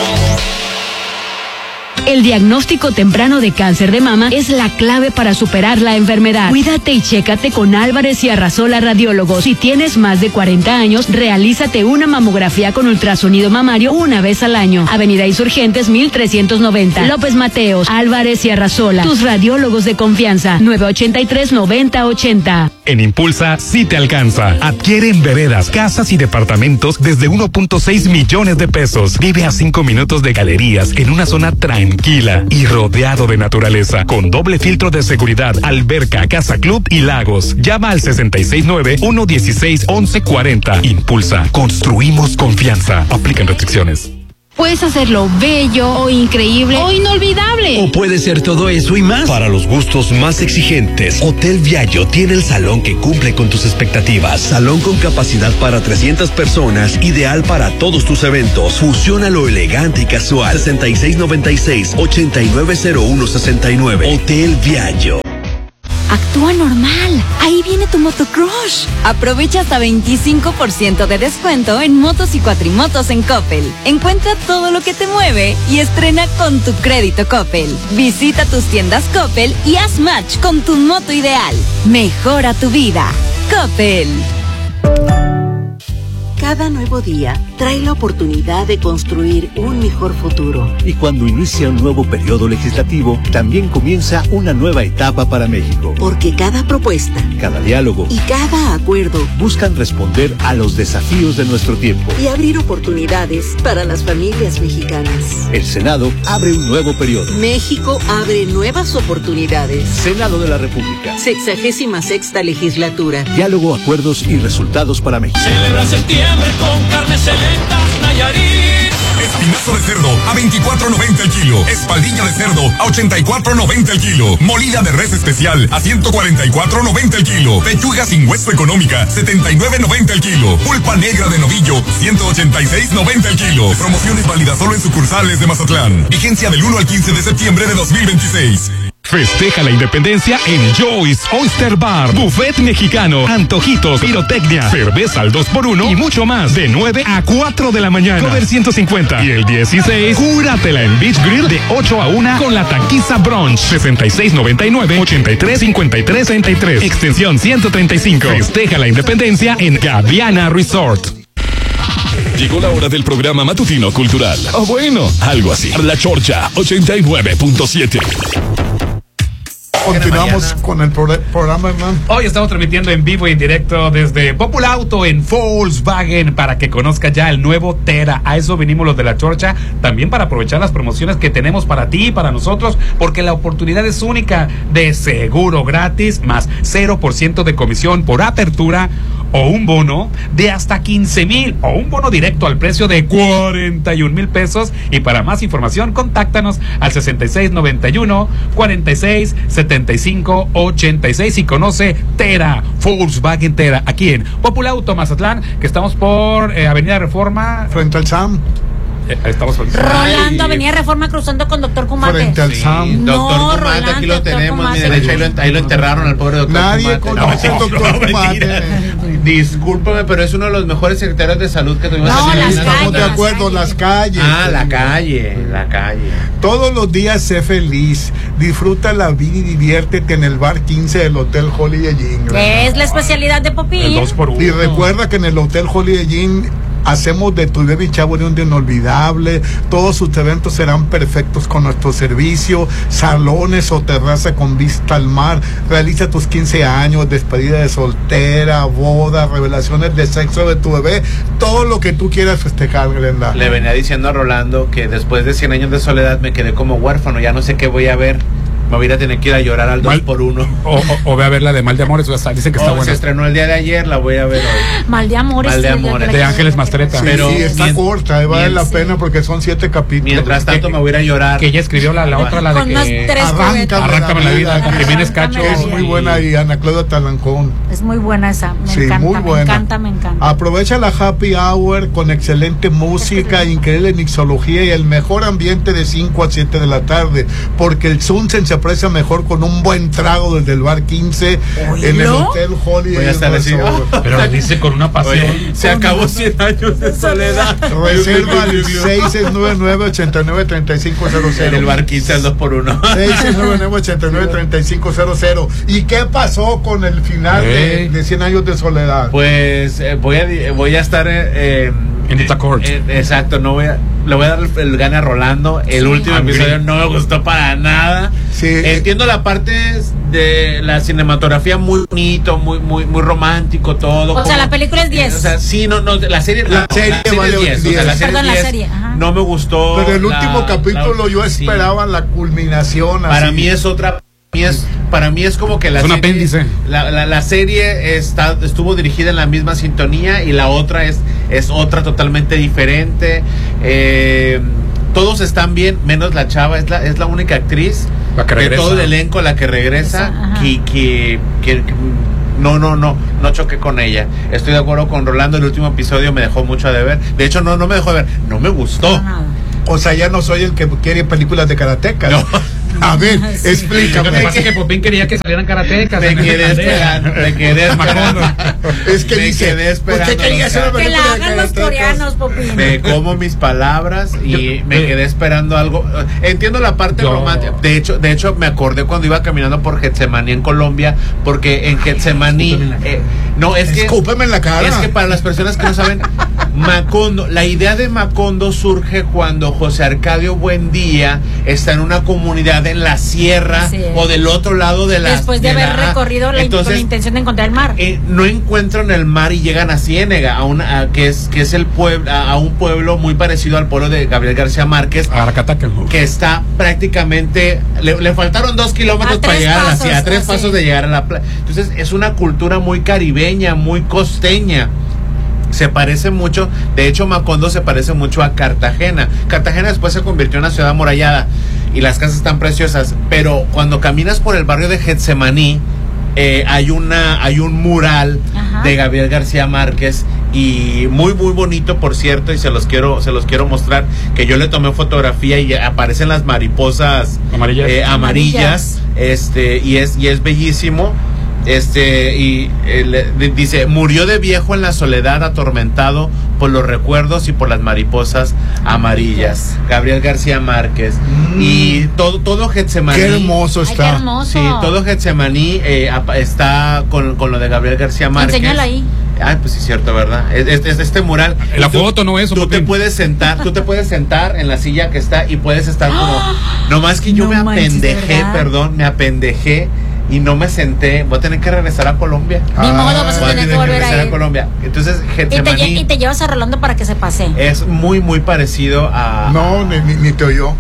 El diagnóstico temprano de cáncer de mama es la clave para superar la enfermedad. Cuídate y chécate con Álvarez y Arrasola Radiólogos. Si tienes más de cuarenta años, realízate una mamografía con ultrasonido mamario una vez al año. Avenida Insurgentes mil trescientos noventa. López Mateos, Álvarez y Arrasola. Tus radiólogos de confianza. nueve ochenta y tres, noventa ochenta. En Impulsa sí te alcanza. Adquiere en veredas, casas y departamentos desde uno punto seis millones de pesos. Vive a cinco minutos de galerías en una zona tranquila y rodeado de naturaleza, con doble filtro de seguridad, alberca, casa club y lagos. Llama al sesenta y seis nueve, uno dieciséis, once cuarenta. Impulsa. Construimos confianza. Aplican restricciones. Puedes hacerlo bello o increíble o inolvidable. O puede ser todo eso y más. Para los gustos más exigentes, Hotel Viallo tiene el salón que cumple con tus expectativas. Salón con capacidad para trescientas personas, ideal para todos tus eventos. Fusiona lo elegante y casual. sesenta y seis noventa y seis, ochenta y nueve cero uno sesenta y nueve. Hotel Viallo. Actúa normal. Ahí viene tu motocrush. Aprovecha hasta veinticinco por ciento de descuento en motos y cuatrimotos en Coppel. Encuentra todo lo que te mueve y estrena con tu crédito Coppel. Visita tus tiendas Coppel y haz match con tu moto ideal. Mejora tu vida. Coppel. Cada nuevo día trae la oportunidad de construir un mejor futuro. Y cuando inicia un nuevo periodo legislativo, también comienza una nueva etapa para México. Porque cada propuesta, cada diálogo y cada acuerdo buscan responder a los desafíos de nuestro tiempo y abrir oportunidades para las familias mexicanas. El Senado abre un nuevo periodo. México abre nuevas oportunidades. Senado de la República. Sexagésima sexta legislatura. Diálogo, acuerdos y resultados para México. Celebra septiembre con carne selecta Nayarit. Espinazo de cerdo a veinticuatro noventa el kilo. Espaldilla de cerdo a ochenta y cuatro noventa el kilo. Molida de res especial a ciento cuarenta y cuatro noventa el kilo. Pechuga sin hueso económica setenta y nueve noventa el kilo. Pulpa negra de novillo ciento ochenta y seis noventa el kilo. Promociones válidas solo en sucursales de Mazatlán. Vigencia del uno al quince de septiembre de dos mil veintiséis. Festeja la independencia en Joy's Oyster Bar. Buffet mexicano, antojitos, pirotecnia, cerveza al dos por uno y mucho más. De nueve a cuatro de la mañana. Cover ciento cincuenta. Y el dieciséis, cúratela en Beach Grill de ocho a una con la taquiza brunch. sesenta y seis noventa y nueve, ochenta y tres cincuenta y tres treinta y tres. Extensión ciento treinta y cinco. Festeja la independencia en Gaviana Resort. Llegó la hora del programa matutino cultural. O bueno, algo así. La Chorcha ochenta y nueve punto siete. Continuamos con el pro programa, hermano. Hoy estamos transmitiendo en vivo y en directo desde Populauto en Volkswagen para que conozca ya el nuevo Tera. A eso venimos los de La Chorcha, también para aprovechar las promociones que tenemos para ti y para nosotros, porque la oportunidad es única de seguro gratis más cero por ciento de comisión por apertura o un bono de hasta quince mil o un bono directo al precio de cuarenta y un mil pesos. Y para más información, contáctanos al sesenta y seis noventa y uno, cuarenta y seis, setenta y cinco, ochenta y seis y conoce Tera, Volkswagen Tera, aquí en Populauto Mazatlán, que estamos por eh, Avenida Reforma. Frente al SAM. Eh, estamos Rolando, Avenida Reforma, cruzando con Doctor Kumate. Frente al Sí, SAM. doctor No, Kumate, Rolando, aquí lo doctor tenemos. Kumate. Mire, de hecho, ahí lo, ahí lo enterraron al pobre doctor Nadie Kumate. conoce al doctor Kumate. Discúlpame, pero es uno de los mejores secretarios de salud que tuvimos. No, aquí en las la- Estamos de calles, acuerdo, las calles. Ah, la calle, la calle. Todos los días sé feliz. Disfruta la vida y diviértete en el bar quince del Hotel Holiday Inn. Es la especialidad de Popín. El dos por uno. Y recuerda que en el Hotel Holiday Inn hacemos de tu baby shower un día inolvidable. Todos sus eventos serán perfectos con nuestro servicio. Salones o terraza con vista al mar. Realiza tus quince años, despedida de soltera, boda, revelaciones de sexo de tu bebé. Todo lo que tú quieras festejar, Glenda. Le venía diciendo a Rolando que después de cien años de soledad me quedé como huérfano, ya no sé qué voy a ver. me voy a tener que ir a llorar al dos por uno. O, o, o ve a ver la de Mal de Amores, o sea, dicen que está oh, buena. Se estrenó el día de ayer, la voy a ver hoy. Mal de Amores. Mal de Amores. De Ángeles Mastreta. Sí, pero sí, está mien- corta, eh, vale mien- la sí. pena porque son siete capítulos. Mientras tanto me voy a ir a llorar. Que ella escribió la, la otra, la de Con unos que tres Arráncame, Arráncame la vida, con Jiménez Cacho. Es muy buena y Ana Claudia Talancón. Es muy buena esa. Me Sí, encanta, muy me buena. encanta, me encanta. Aprovecha la happy hour con excelente música, increíble mixología y el mejor ambiente de cinco a siete de la tarde, porque el Sunset se aprecia mejor con un buen trago desde el bar quince en el Hotel Holiday. Voy a estar así. Pero lo dice con una pasión. Oye, se acabó cien años de soledad. Reserva al seis seis nueve nueve, ocho nueve tres cinco cero cero. En el bar quince al dos por uno. seis seis nueve nueve, ocho nueve tres cinco cero cero. ¿Y qué pasó con el final de, de cien años de soledad? Pues eh, voy a di- voy a estar eh, en esta court. eh, exacto, no voy a le voy a dar el, el gane a Rolando. El Sí. último Angry. episodio no me gustó para nada. Sí. Entiendo la parte de la cinematografía muy bonito, muy muy muy romántico todo. O sea, la película es diez. Eh, o sea, sí, no, no, la serie, La serie vale es diez, o sea, diez. la serie Perdón, la diez. serie, ajá. No me gustó. Pero el la- último capítulo la- yo sí. esperaba la culminación. Para así. mí es otra. Para mí es, para mí es como que la Es un serie, apéndice. La, la, la serie está, estuvo dirigida en la misma sintonía y la otra es, es otra totalmente diferente. Eh, todos están bien, menos la chava, es la, es la única actriz La que de regresa. todo el elenco la que regresa, Esa, ajá. que, que, que- que no, no, no, no choqué con ella. Estoy de acuerdo con Rolando, el último episodio me dejó mucho a deber. De hecho, no, no me dejó de ver, no me gustó. Nada. O sea, ya no soy el que quiere películas de karatecas. No. A ver, Sí. explícame. Lo que pasa es que Popín quería que salieran karatecas. Me quedé esperando, me quedé esperando. Es que Me dice, quedé esperando ¿por qué quería hacer una Que película la de hagan los karatecas? coreanos, Popín. Me como mis palabras y me quedé esperando algo. Entiendo la parte Yo- romántica. De hecho, de hecho me acordé cuando iba caminando por Getsemaní en Colombia, porque en Getsemaní eh, no es que Escúpeme en la cara. es que para las personas que no saben, Macondo, la idea de Macondo surge cuando José Arcadio Buendía está en una comunidad en la sierra Así es. o del otro lado de la Después de haber la- recorrido la, con Entonces, la intención de encontrar el mar. eh, no encuentran el mar y llegan a Ciénega, a una, a- que es que es el pueblo, a, a un pueblo muy parecido al pueblo de Gabriel García Márquez, Aracataca. que está prácticamente, le, le faltaron dos kilómetros A para tres llegar a la pasos, ciudad, a tres así. pasos de llegar a la playa. Entonces es una cultura muy caribeña, muy costeña. Se parece mucho, de hecho Macondo se parece mucho a Cartagena. Cartagena después se convirtió en una ciudad amurallada y las casas están preciosas, pero cuando caminas por el barrio de Getsemaní, eh, hay una hay un mural Ajá. de Gabriel García Márquez y muy muy bonito, por cierto, y se los quiero se los quiero mostrar, que yo le tomé fotografía y aparecen las mariposas Amarillas. eh, amarillas, este y es y es bellísimo. Este y eh, le- dice, murió de viejo en la soledad, atormentado por los recuerdos y por las mariposas amarillas. Gabriel García Márquez. Mm. Y todo todo Getsemaní. Qué hermoso Ay, qué está. hermoso. Sí, todo Getsemaní eh, apa- está con, con lo de Gabriel García Márquez. Enséñalo ahí. Ay, pues sí, cierto, ¿verdad? Es, es- es este mural. La Tú- foto, no eso, Tú te Popín. puedes sentar, tú te puedes sentar en la silla que está y puedes estar como. No más que yo No me manches, ¿de apendejé, verdad? perdón, me apendejé y no me senté. Voy a tener que regresar a Colombia. Ni modo, vas a Voy tener que volver regresar a ir. Colombia. Entonces, Y te, lle- Getsemaní y te llevas a Rolando para que se pase. es muy, muy parecido a. No, ni, ni, ni te oyó.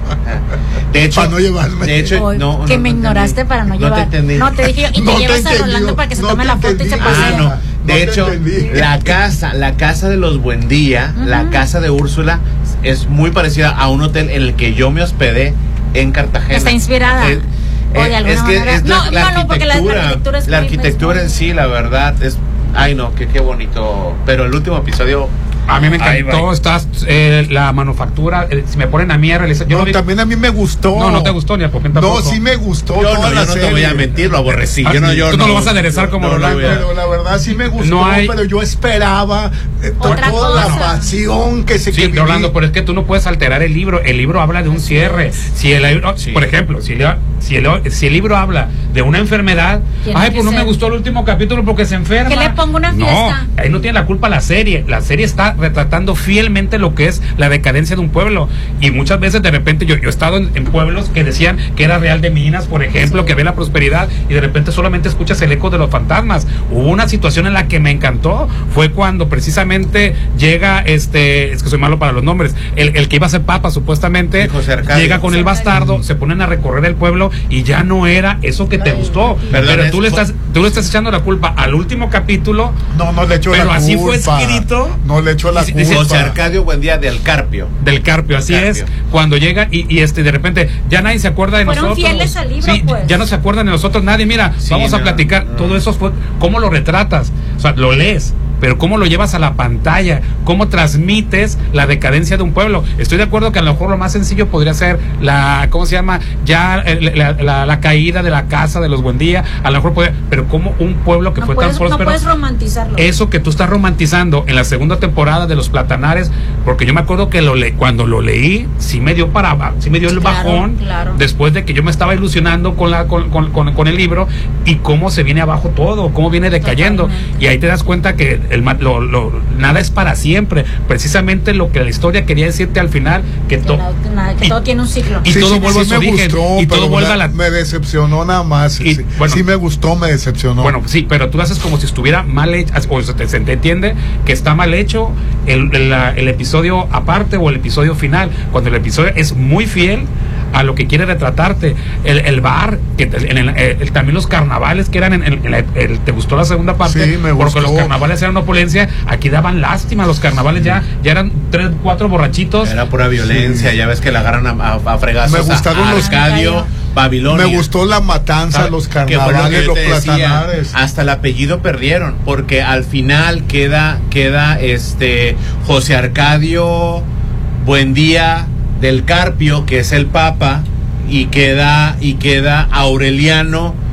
De hecho, Para no llevarme. De hecho, Oy, no, que no, me no ignoraste entendí. para no No llevar. te entendí. No, te dije, y te No te llevas a entendió, Rolando para que se no tome te la foto y se entendí. pase. Ah, no. De No te hecho, entendí. la casa, la casa de los Buendía, Ujú. la casa de Úrsula, es muy parecida a un hotel en el que yo me hospedé en Cartagena. Está inspirada. Es, O de es- alguna es que manera. es la, No, la no, no, porque la- la arquitectura, arquitectura es la muy- arquitectura es en sí, la verdad, es, ay no, que qué bonito. Pero el último episodio, A mí me Ay, encantó, bye. estás, eh, la manufactura, eh, si me ponen a mí a realizar... Yo No, lo vi- también a mí me gustó. No, no te gustó ni a Popín tampoco. No, sí me gustó. yo toda no, la yo no te serie. voy a mentir, lo aborrecí. Ah, Yo no, yo tú no lo vas a aderezar como no, no, Rolando. voy a- Pero la verdad sí me gustó, No hay- pero yo esperaba eh, to- Otra toda la cosa. pasión que se que Sí, viví. Rolando, pero es que tú no puedes alterar el libro. El libro habla de un cierre. Si el libro, Sí. por ejemplo, si el, si, el, si el libro habla de una enfermedad, Tiene ay, que pues no me ser. gustó el último capítulo porque se enferma. Que le pongo una No, fiesta. ahí no tiene la culpa la serie. La serie está retratando fielmente lo que es la decadencia de un pueblo. Y muchas veces de repente yo, yo he estado en, en pueblos que decían que era Real de Minas, por ejemplo, que ve la prosperidad y de repente solamente escuchas el eco de los fantasmas. Hubo una situación en la que me encantó, fue cuando precisamente llega este, es que soy malo para los nombres, el, el que iba a ser papa supuestamente, Sí, José Arcadio. llega con el José Arcadio. bastardo, se ponen a recorrer el pueblo libro y ya no era eso que te gustó. Perdón, pero es- tú le estás tú le estás echando la culpa al último capítulo. No, no le echo pero la culpa. así fue escrito. No le echo la Dice- culpa. dice José Arcadio Buendía del Carpio. Del Carpio, así Carpio. es. Cuando llega y, y este de repente ya nadie se acuerda de Fueron nosotros. fieles al libro, Sí, pues. ya no se acuerdan de nosotros nadie. Mira, Sí, vamos a no, platicar. no. Todo eso fue cómo lo retratas. O sea, lo lees, pero cómo lo llevas a la pantalla, cómo transmites la decadencia de un pueblo. Estoy de acuerdo que a lo mejor lo más sencillo podría ser la, ¿cómo se llama? Ya eh, la, la, la caída de la casa de los Buendía, a lo mejor puede, pero como un pueblo que No fue puedes, tan no próspero. puedes romantizarlo. Eso que tú estás romantizando en la segunda temporada de Los Platanares, porque yo me acuerdo que lo le, cuando lo leí, sí me dio para, sí me dio el Claro, bajón, claro. después de que yo me estaba ilusionando con la, con, con, con, con el libro, y cómo se viene abajo todo, cómo viene decayendo. Totalmente. Y ahí te das cuenta que el, ma- lo, lo, nada es para siempre. Precisamente lo que la historia quería decirte al final, que, Que, to- no- que nada, que y- todo tiene un ciclo. y todo vuelve a su me origen, gustó, y pero todo vuelve me, a la- me decepcionó nada más. Y, sí, bueno, sí me gustó, me decepcionó. Bueno, sí, pero tú haces como si estuviera mal hecho, o se te, se te entiende que está mal hecho el, el, la- el episodio aparte o el episodio final, cuando el episodio es muy fiel a lo que quiere retratarte. El, el bar, que te- en el- el- también los carnavales que eran en, en- en la- el- ¿te gustó la segunda parte? Sí, me Porque gustó. los carnavales eran una opulencia, aquí daban lástima, los carnavales ya, ya eran tres, cuatro borrachitos. Era pura violencia, ya ves que la agarran a, a, a fregazos Me gustaron a los- Arcadio, Babilonia. Me gustó la matanza, los Que fue lo que carnavales, yo los te decía, platanares. hasta el apellido perdieron, porque al final queda, queda este José Arcadio Buendía del Carpio, que es el Papa, y queda, y queda Aureliano